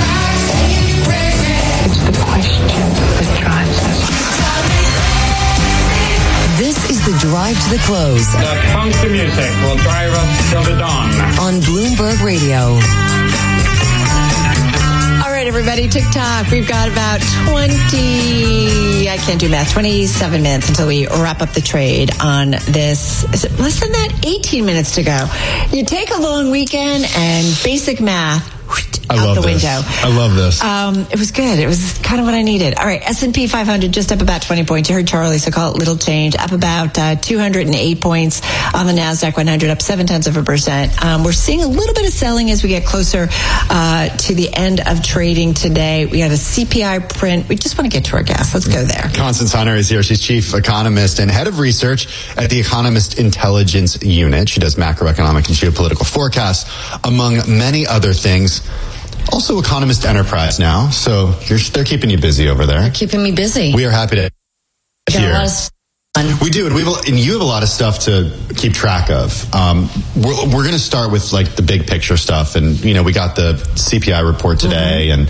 It's the question that drives us. This is the Drive to the close. The funky music will drive us till the dawn. On Bloomberg Radio. All right, everybody, TikTok. We've got about twenty, I can't do math, twenty-seven minutes until we wrap up the trade on this. Is it less than that? eighteen minutes to go. You take a long weekend and basic math, I out love the this. window. I love this. Um, it was good. It was kind of what I needed. All right, S and P five hundred just up about twenty points. You heard Charlie, so call it little change. Up about uh, two hundred eight points on the NASDAQ one hundred, up seven tenths of a percent. Um, we're seeing a little bit of selling as we get closer uh, to the end of trading today. We have a C P I print. We just want to get to our gas. Let's go there. Constance Hunter is here. She's chief economist and head of research at the Economist Intelligence Unit. She does macroeconomic and geopolitical forecasts, among many other things. Also Economist Enterprise now, so you're, they're keeping you busy over there. They're keeping me busy. We are happy to hear. We do, and, we have, and you have a lot of stuff to keep track of. Um, we're we're going to start with like the big picture stuff, and you know we got the C P I report today, mm-hmm. and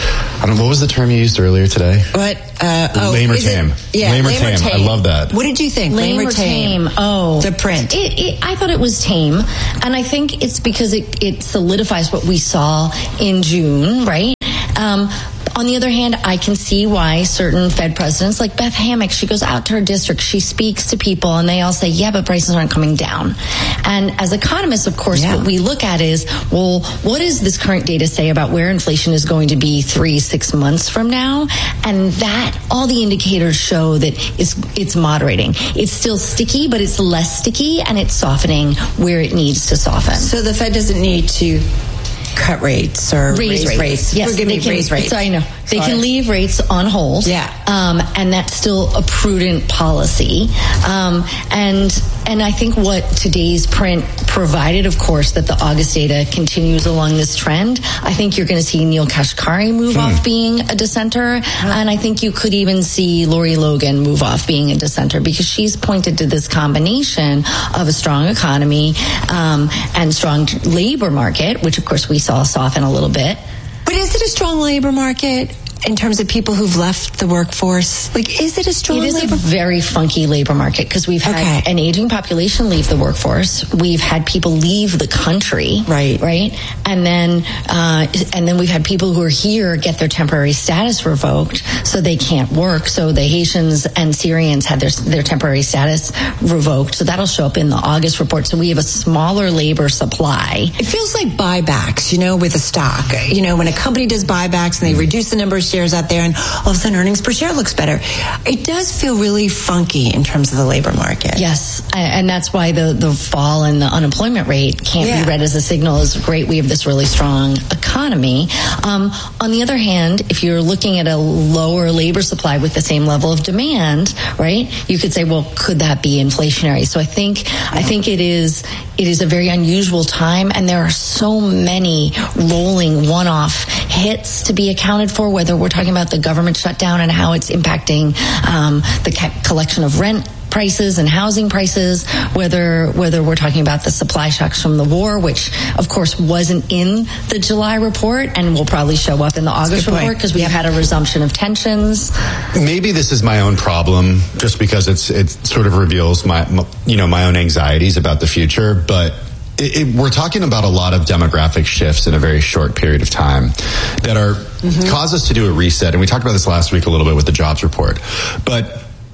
I don't know what was the term you used earlier today. What? Uh, oh, lame or tame? It, yeah, lame or lame tame. tame. I love that. What did you think? Lame, lame or tame? tame? Oh, the print. It, it, I thought it was tame, and I think it's because it, it solidifies what we saw in June, right? Um, On the other hand, I can see why certain Fed presidents, like Beth Hammack, she goes out to her district, she speaks to people, and they all say, yeah, but prices aren't coming down. And as economists, of course, yeah. what we look at is, well, what does this current data say about where inflation is going to be three, six months from now? And that, all the indicators show that it's, it's moderating. It's still sticky, but it's less sticky, and it's softening where it needs to soften. So the Fed doesn't need to cut rates or raise, raise rates. rates. Yes, Forgive they me, can, raise rates. I know. They Sorry. can leave rates on hold. Yeah. Um, and that's still a prudent policy. Um, and and I think what today's print provided, of course, that the August data continues along this trend. I think you're going to see Neil Kashkari move hmm. off being a dissenter. Hmm. And I think you could even see Lori Logan move off being a dissenter because she's pointed to this combination of a strong economy um, and strong labor market, which, of course, we saw soften a little bit. But is it a strong labor market in terms of people who've left the workforce? Like, is it a strong labor market? It is a very funky labor market because we've had okay. an aging population leave the workforce. We've had people leave the country. Right. Right. And then, uh, and then we've had people who are here get their temporary status revoked so they can't work. So the Haitians and Syrians had their, their temporary status revoked. So that'll show up in the August report. So we have a smaller labor supply. It feels like buybacks, you know, with a stock. You know, when a company does buybacks and they reduce the number of shares out there and all of a sudden earnings per share looks better. It does feel really funky in terms of the labor market. Yes, and that's why the, the fall in the unemployment rate can't yeah. be read as a signal as great. We have this really strong economy. Um, on the other hand, if you're looking at a lower labor supply with the same level of demand, right, you could say, well, could that be inflationary? So I think I think it is it is a very unusual time, and there are so many rolling one-off hits to be accounted for, whether we're talking about the government shutdown and how it's impacting um, the ca- collection of rent prices and housing prices, whether whether we're talking about the supply shocks from the war, which of course wasn't in the July report and will probably show up in the August report because we've yep. had a resumption of tensions. Maybe this is my own problem, just because it's it sort of reveals my, my you know my own anxieties about the future, but. It, it, we're talking about a lot of demographic shifts in a very short period of time that are mm-hmm. cause us to do a reset. And we talked about this last week a little bit with the jobs report. But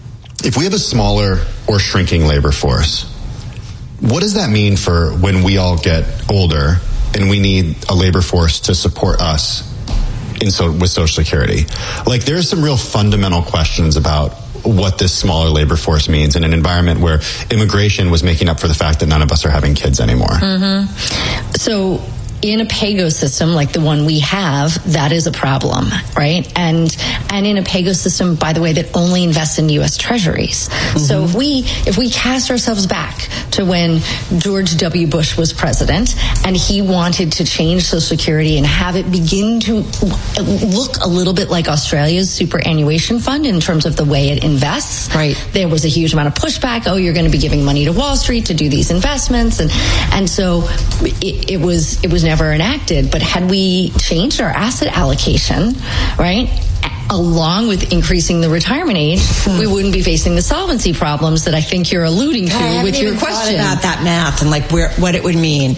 if we have a smaller or shrinking labor force, what does that mean for when we all get older and we need a labor force to support us in so, with Social Security? Like, there's some real fundamental questions about what this smaller labor force means in an environment where immigration was making up for the fact that none of us are having kids anymore. Mm-hmm. So in a pay-go system like the one we have, that is a problem, right? And and in a pay-go system, by the way, that only invests in U S Treasuries. Mm-hmm. So if we if we cast ourselves back to when George W. Bush was president and he wanted to change Social Security and have it begin to look a little bit like Australia's superannuation fund in terms of the way it invests, right? There was a huge amount of pushback. Oh, you're going to be giving money to Wall Street to do these investments, and and so it, it was it was never enacted. But had we changed our asset allocation, right, along with increasing the retirement age, we wouldn't be facing the solvency problems that I think you're alluding to I with your even question. About that math and like where what it would mean.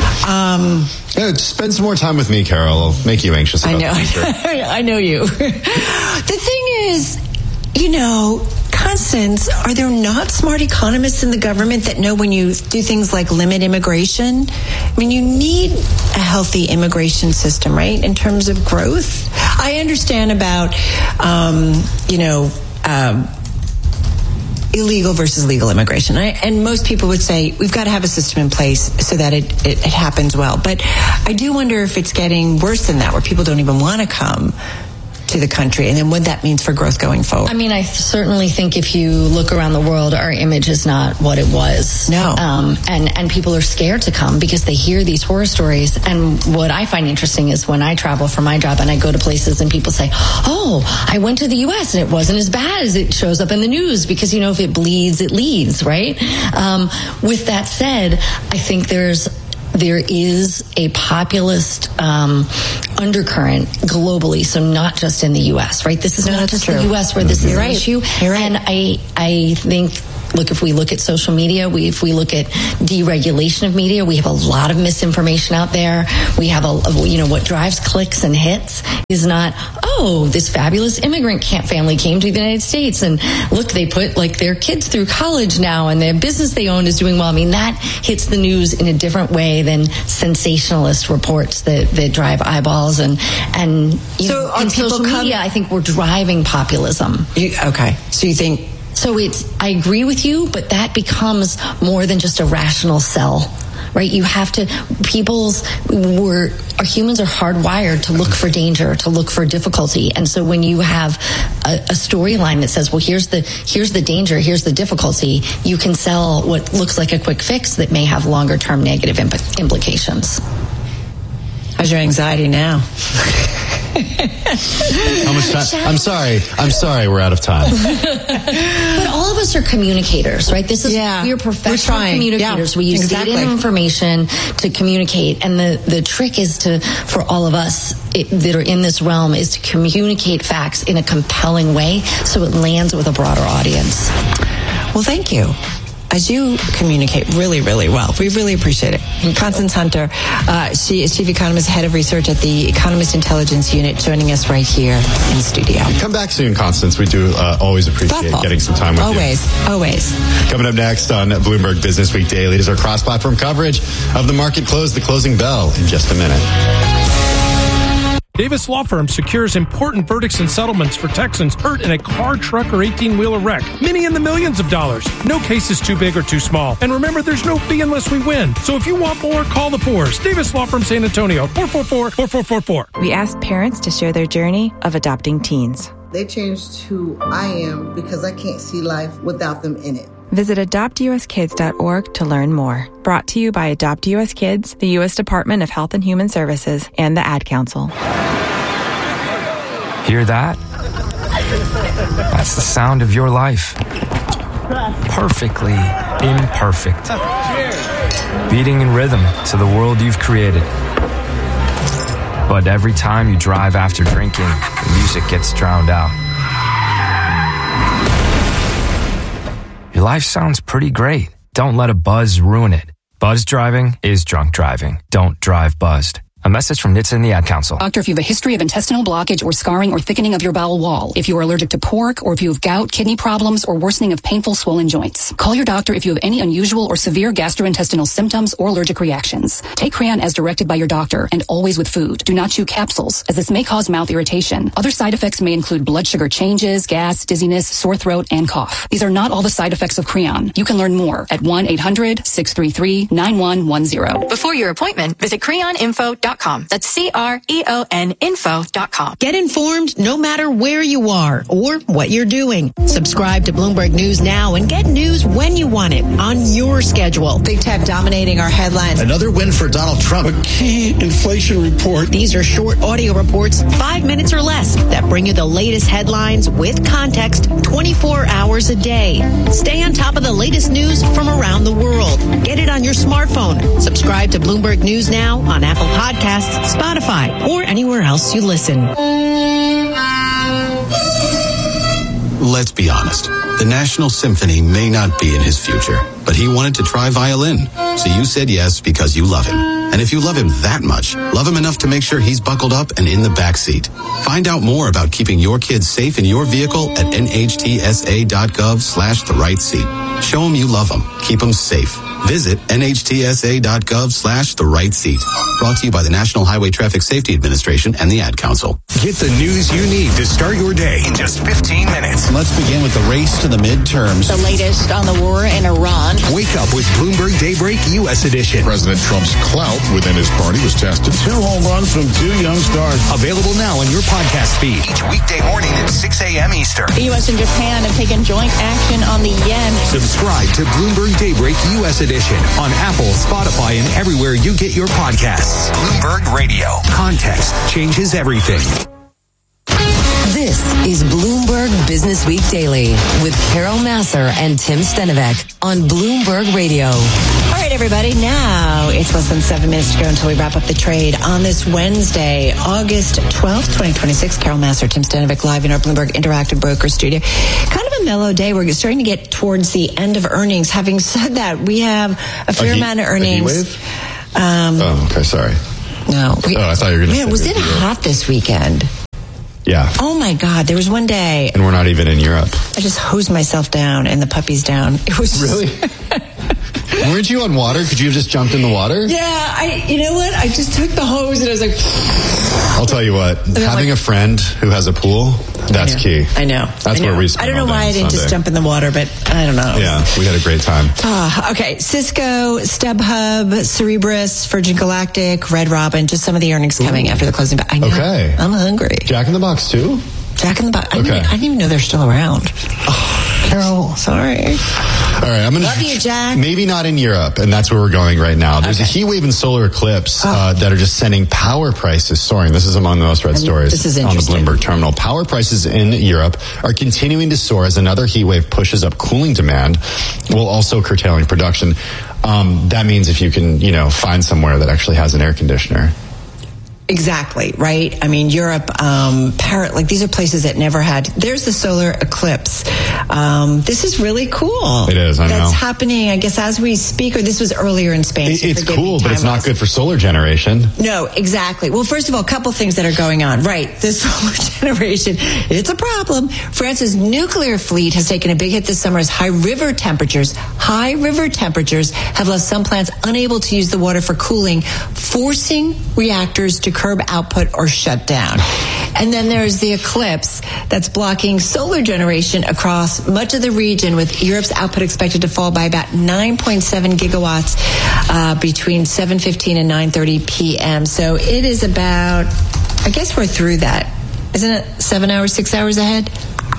Um, yeah, spend some more time with me, Carol. I'll make you anxious about I know. the future. I know you. The thing is, you know, Constance, are there not smart economists in the government that know when you do things like limit immigration? I mean, you need a healthy immigration system, right, in terms of growth? I understand about, um, you know, um, illegal versus legal immigration. I, and most people would say we've got to have a system in place so that it, it, it happens well. But I do wonder if it's getting worse than that, where people don't even want to come to the country, and then what that means for growth going forward. I mean, I certainly think if you look around the world, our image is not what it was. No. Um, and, and people are scared to come because they hear these horror stories. And what I find interesting is when I travel for my job and I go to places and people say, oh, I went to the U S and it wasn't as bad as it shows up in the news, because, you know, if it bleeds, it leads, right? Um, with that said, I think there's There is a populist um, undercurrent globally, so not just in the U S, right? This is no, not just true. the U S where this You're is right. an issue. You're right. And I, I think, look, if we look at social media, we, if we look at deregulation of media, we have a lot of misinformation out there. We have a, you know, what drives clicks and hits is not, oh, this fabulous immigrant camp family came to the United States and look, they put like their kids through college now and their business they own is doing well. I mean, that hits the news in a different way than sensationalist reports that, that drive eyeballs and, and you so know, on in social come- media, I think we're driving populism. You, okay. So you think... So it's, I agree with you, but that becomes more than just a rational sell, right? You have to, people's, we're, our humans are hardwired to look for danger, to look for difficulty. And so when you have a, a storyline that says, well, here's the, here's the danger, here's the difficulty, you can sell what looks like a quick fix that may have longer term negative imp- implications. How's your anxiety now? How much time? I'm sorry. I'm sorry. We're out of time. But all of us are communicators, right? This is yeah, we are professional we're communicators. Yeah, we use exactly. data and information to communicate, and the the trick is to for all of us it, that are in this realm is to communicate facts in a compelling way so it lands with a broader audience. Well, thank you. As you communicate really, really well. We really appreciate it. And Constance Hunter, uh, she is Chief Economist, Head of Research at the Economist Intelligence Unit, joining us right here in studio. Come back soon, Constance. We do uh, always appreciate Thoughtful. getting some time with always, you. Always, always. Coming up next on Bloomberg Business Week Daily is our cross-platform coverage of the market close, the closing bell, in just a minute. Davis Law Firm secures important verdicts and settlements for Texans hurt in a car, truck, or eighteen-wheeler wreck. Many in the millions of dollars. No case is too big or too small. And remember, there's no fee unless we win. So if you want more, call the fours. Davis Law Firm San Antonio, four four four, four four four four. We asked parents to share their journey of adopting teens. They changed who I am because I can't see life without them in it. Visit adopt u s kids dot org to learn more. Brought to you by Adopt U S Kids, the U S Department of Health and Human Services, and the Ad Council. Hear that? That's the sound of your life. Perfectly imperfect. Beating in rhythm to the world you've created. But every time you drive after drinking, the music gets drowned out. Your life sounds pretty great. Don't let a buzz ruin it. Buzz driving is drunk driving. Don't drive buzzed. A message from N H T S A and the Ad Council. Doctor, if you have a history of intestinal blockage or scarring or thickening of your bowel wall, if you are allergic to pork, or if you have gout, kidney problems, or worsening of painful swollen joints, call your doctor if you have any unusual or severe gastrointestinal symptoms or allergic reactions. Take Creon as directed by your doctor and always with food. Do not chew capsules, as this may cause mouth irritation. Other side effects may include blood sugar changes, gas, dizziness, sore throat, and cough. These are not all the side effects of Creon. You can learn more at one eight hundred, six three three, nine one one zero. Before your appointment, visit creon info dot com. That's C R E O N info dot com. Get informed no matter where you are or what you're doing. Subscribe to Bloomberg News now and get news when you want it on your schedule. Big Tech dominating our headlines. Another win for Donald Trump. A key inflation report. These are short audio reports, five minutes or less, that bring you the latest headlines with context twenty-four hours a day. Stay on top of the latest news from around the world. Get it on your smartphone. Subscribe to Bloomberg News now on Apple Podcasts, Spotify, or anywhere else you listen. Let's be honest. The National Symphony may not be in his future, but he wanted to try violin. So you said yes because you love him. And if you love him that much, love him enough to make sure he's buckled up and in the back seat. Find out more about keeping your kids safe in your vehicle at nhtsa.gov slash the right seat. Show him you love him. Keep him safe. Visit nhtsa.gov slash the right seat. Brought to you by the National Highway Traffic Safety Administration and the Ad Council. Get the news you need to start your day in just fifteen minutes. Let's begin with the race to the midterms. The latest on the war in Iran. Wake up with Bloomberg Daybreak U S Edition. President Trump's clout within his party was tested. Two home runs from two young stars. Available now on your podcast feed. Each weekday morning at six a.m. Eastern. The U S and Japan have taken joint action on the yen. Subscribe to Bloomberg Daybreak U S Edition on Apple, Spotify, and everywhere you get your podcasts. Bloomberg Radio. Context changes everything. This is Bloomberg Business Week Daily with Carol Massar and Tim Stenovec on Bloomberg Radio. All right, everybody. Now it's less than seven minutes to go until we wrap up the trade on this Wednesday, August twelfth, twenty twenty-six. Carol Massar, Tim Stenovec, live in our Bloomberg Interactive Broker Studio. Kind of a mellow day. We're starting to get towards the end of earnings. Having said that, we have a fair a heat, amount of earnings. Um, oh, okay. Sorry. No. We, oh, I thought you were going to Man, was it hot this weekend? Yeah. Oh my God, there was one day. And we're not even in Europe. I just hosed myself down and the puppies down. It was really. Weren't you on water? Could you have just jumped in the water? Yeah, I. You know what? I just took the hose and I was like. I'll tell you what. Having like, a friend who has a pool, that's I key. I know. That's I know. where we spend I don't know all why I didn't Sunday. just jump in the water, but I don't know. Yeah, we had a great time. Uh, okay, Cisco, StubHub, Cerebras, Virgin Galactic, Red Robin, just some of the earnings coming Ooh. after the closing. I know. Okay. I'm hungry. Jack in the Box too? Jack in the Box. I, okay. I didn't even know they're still around. Oh, Carol, sorry. All right, I'm gonna love you, Jack. Maybe not in Europe, and that's where we're going right now. There's okay. a heat wave and solar eclipse oh. uh, that are just sending power prices soaring. This is among the most read stories this is on the Bloomberg terminal. Power prices in Europe are continuing to soar as another heat wave pushes up cooling demand, while also curtailing production. Um, that means if you can, you know, find somewhere that actually has an air conditioner. Exactly, right? I mean, Europe, um, Paris, like these are places that never had. There's the solar eclipse. Um, this is really cool. It is, I That's know. That's happening, I guess, as we speak, or this was earlier in Spain. It, so it's cool, but it's not good for solar generation. No, exactly. Well, first of all, a couple things that are going on. Right, the solar generation, it's a problem. France's nuclear fleet has taken a big hit this summer as high river temperatures, high river temperatures have left some plants unable to use the water for cooling, forcing reactors to curb output or shut down. And then there's the eclipse that's blocking solar generation across much of the region, with Europe's output expected to fall by about nine point seven gigawatts uh, between seven fifteen and nine thirty p.m. So it is about, I guess we're through that. Isn't it seven hours, six hours ahead?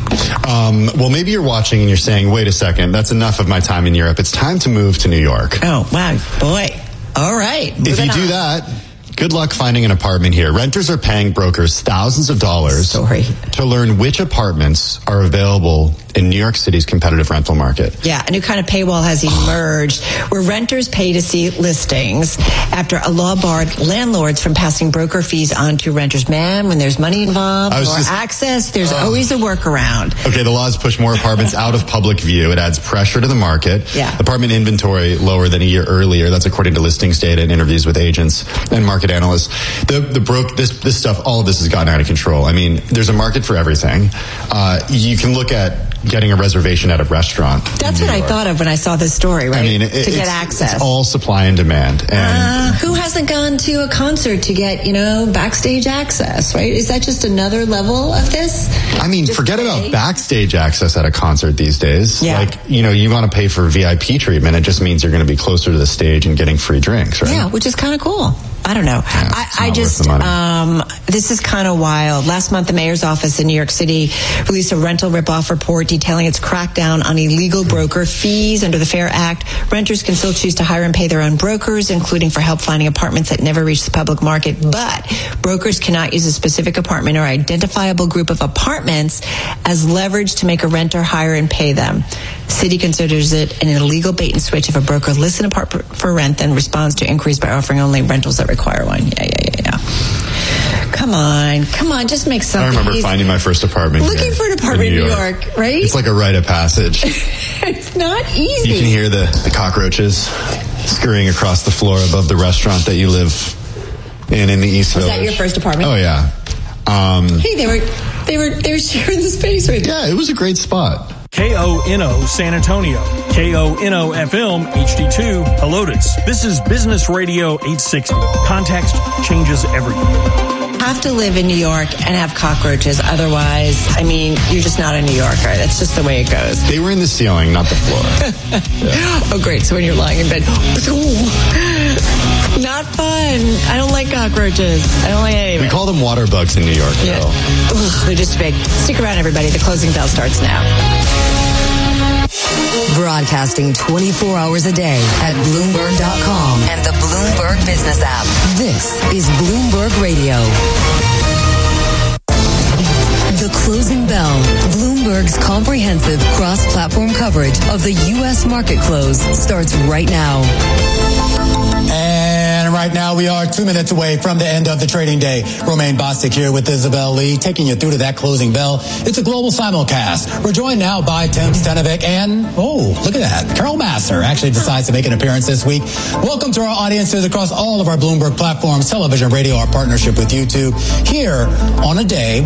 Um, well, maybe you're watching and you're saying, wait a second, that's enough of my time in Europe. It's time to move to New York. Oh, wow. Boy. All right. If you on. do that, good luck finding an apartment here. Renters are paying brokers thousands of dollars Sorry. to learn which apartments are available in New York City's competitive rental market. Yeah, a new kind of paywall has emerged where renters pay to see listings after a law barred landlords from passing broker fees on to renters. Man, when there's money involved or just, access, there's uh, always a workaround. Okay, the laws push more apartments out of public view. It adds pressure to the market. Yeah. Apartment inventory lower than a year earlier. That's according to listings data and interviews with agents and market analysts. The the broke this this stuff, all of this has gotten out of control. I mean, there's a market for everything. Uh, you can look at getting a reservation at a restaurant. That's what I thought of when I saw this story, right? I mean, it, to get it's, access. It's all supply and demand. And uh, who hasn't gone to a concert to get, you know, backstage access, right? Is that just another level of this? I mean, just forget pay? about backstage access at a concert these days. Yeah. Like, you know, you want to pay for V I P treatment. It just means you're going to be closer to the stage and getting free drinks, right? Yeah, which is kind of cool. I don't know. Yeah, I, I just, um, this is kind of wild. Last month, the mayor's office in New York City released a rental ripoff report detailing its crackdown on illegal broker fees. Under the Fair Act, renters can still choose to hire and pay their own brokers, including for help finding apartments that never reach the public market. But brokers cannot use a specific apartment or identifiable group of apartments as leverage to make a renter hire and pay them. The city considers it an illegal bait and switch if a broker lists an apartment for rent, then responds to inquiries by offering only rentals that require one. Yeah, yeah, yeah, yeah. Come on, come on, just make something. I remember easy. finding my first apartment. Looking here for an apartment in New York. York, right? It's like a rite of passage. It's not easy. You can hear the, the cockroaches scurrying across the floor above the restaurant that you live in in the East Was Village. that your first apartment? Oh yeah. Um, hey, they were they were they were sharing the space with you. Yeah, it was a great spot. K O N O San Antonio, K O N O F M H D two Helotes. This is Business Radio eight sixty. Context changes everything. Have to live in New York and have cockroaches. Otherwise, I mean, you're just not a New Yorker. That's just the way it goes. They were in the ceiling, not the floor. Yeah. Oh, great. So when you're lying in bed, not fun. I don't like cockroaches. I don't like any of it. We call them water bugs in New York, yeah. though. Ugh, they're just big. Stick around, everybody. The closing bell starts now. Broadcasting twenty-four hours a day at Bloomberg dot com and the Bloomberg Business app. This is Bloomberg Radio. The Closing Bell, Bloomberg's comprehensive cross-platform coverage of the U S market close starts right now. And right now we are two minutes away from the end of the trading day. Romaine Bostic here with Isabel Lee, taking you through to that closing bell. It's a global simulcast. We're joined now by Tim Stenovic and, oh, look at that. Carol Massar actually decides to make an appearance this week. Welcome to our audiences across all of our Bloomberg platforms, television, radio, our partnership with YouTube. Here on a day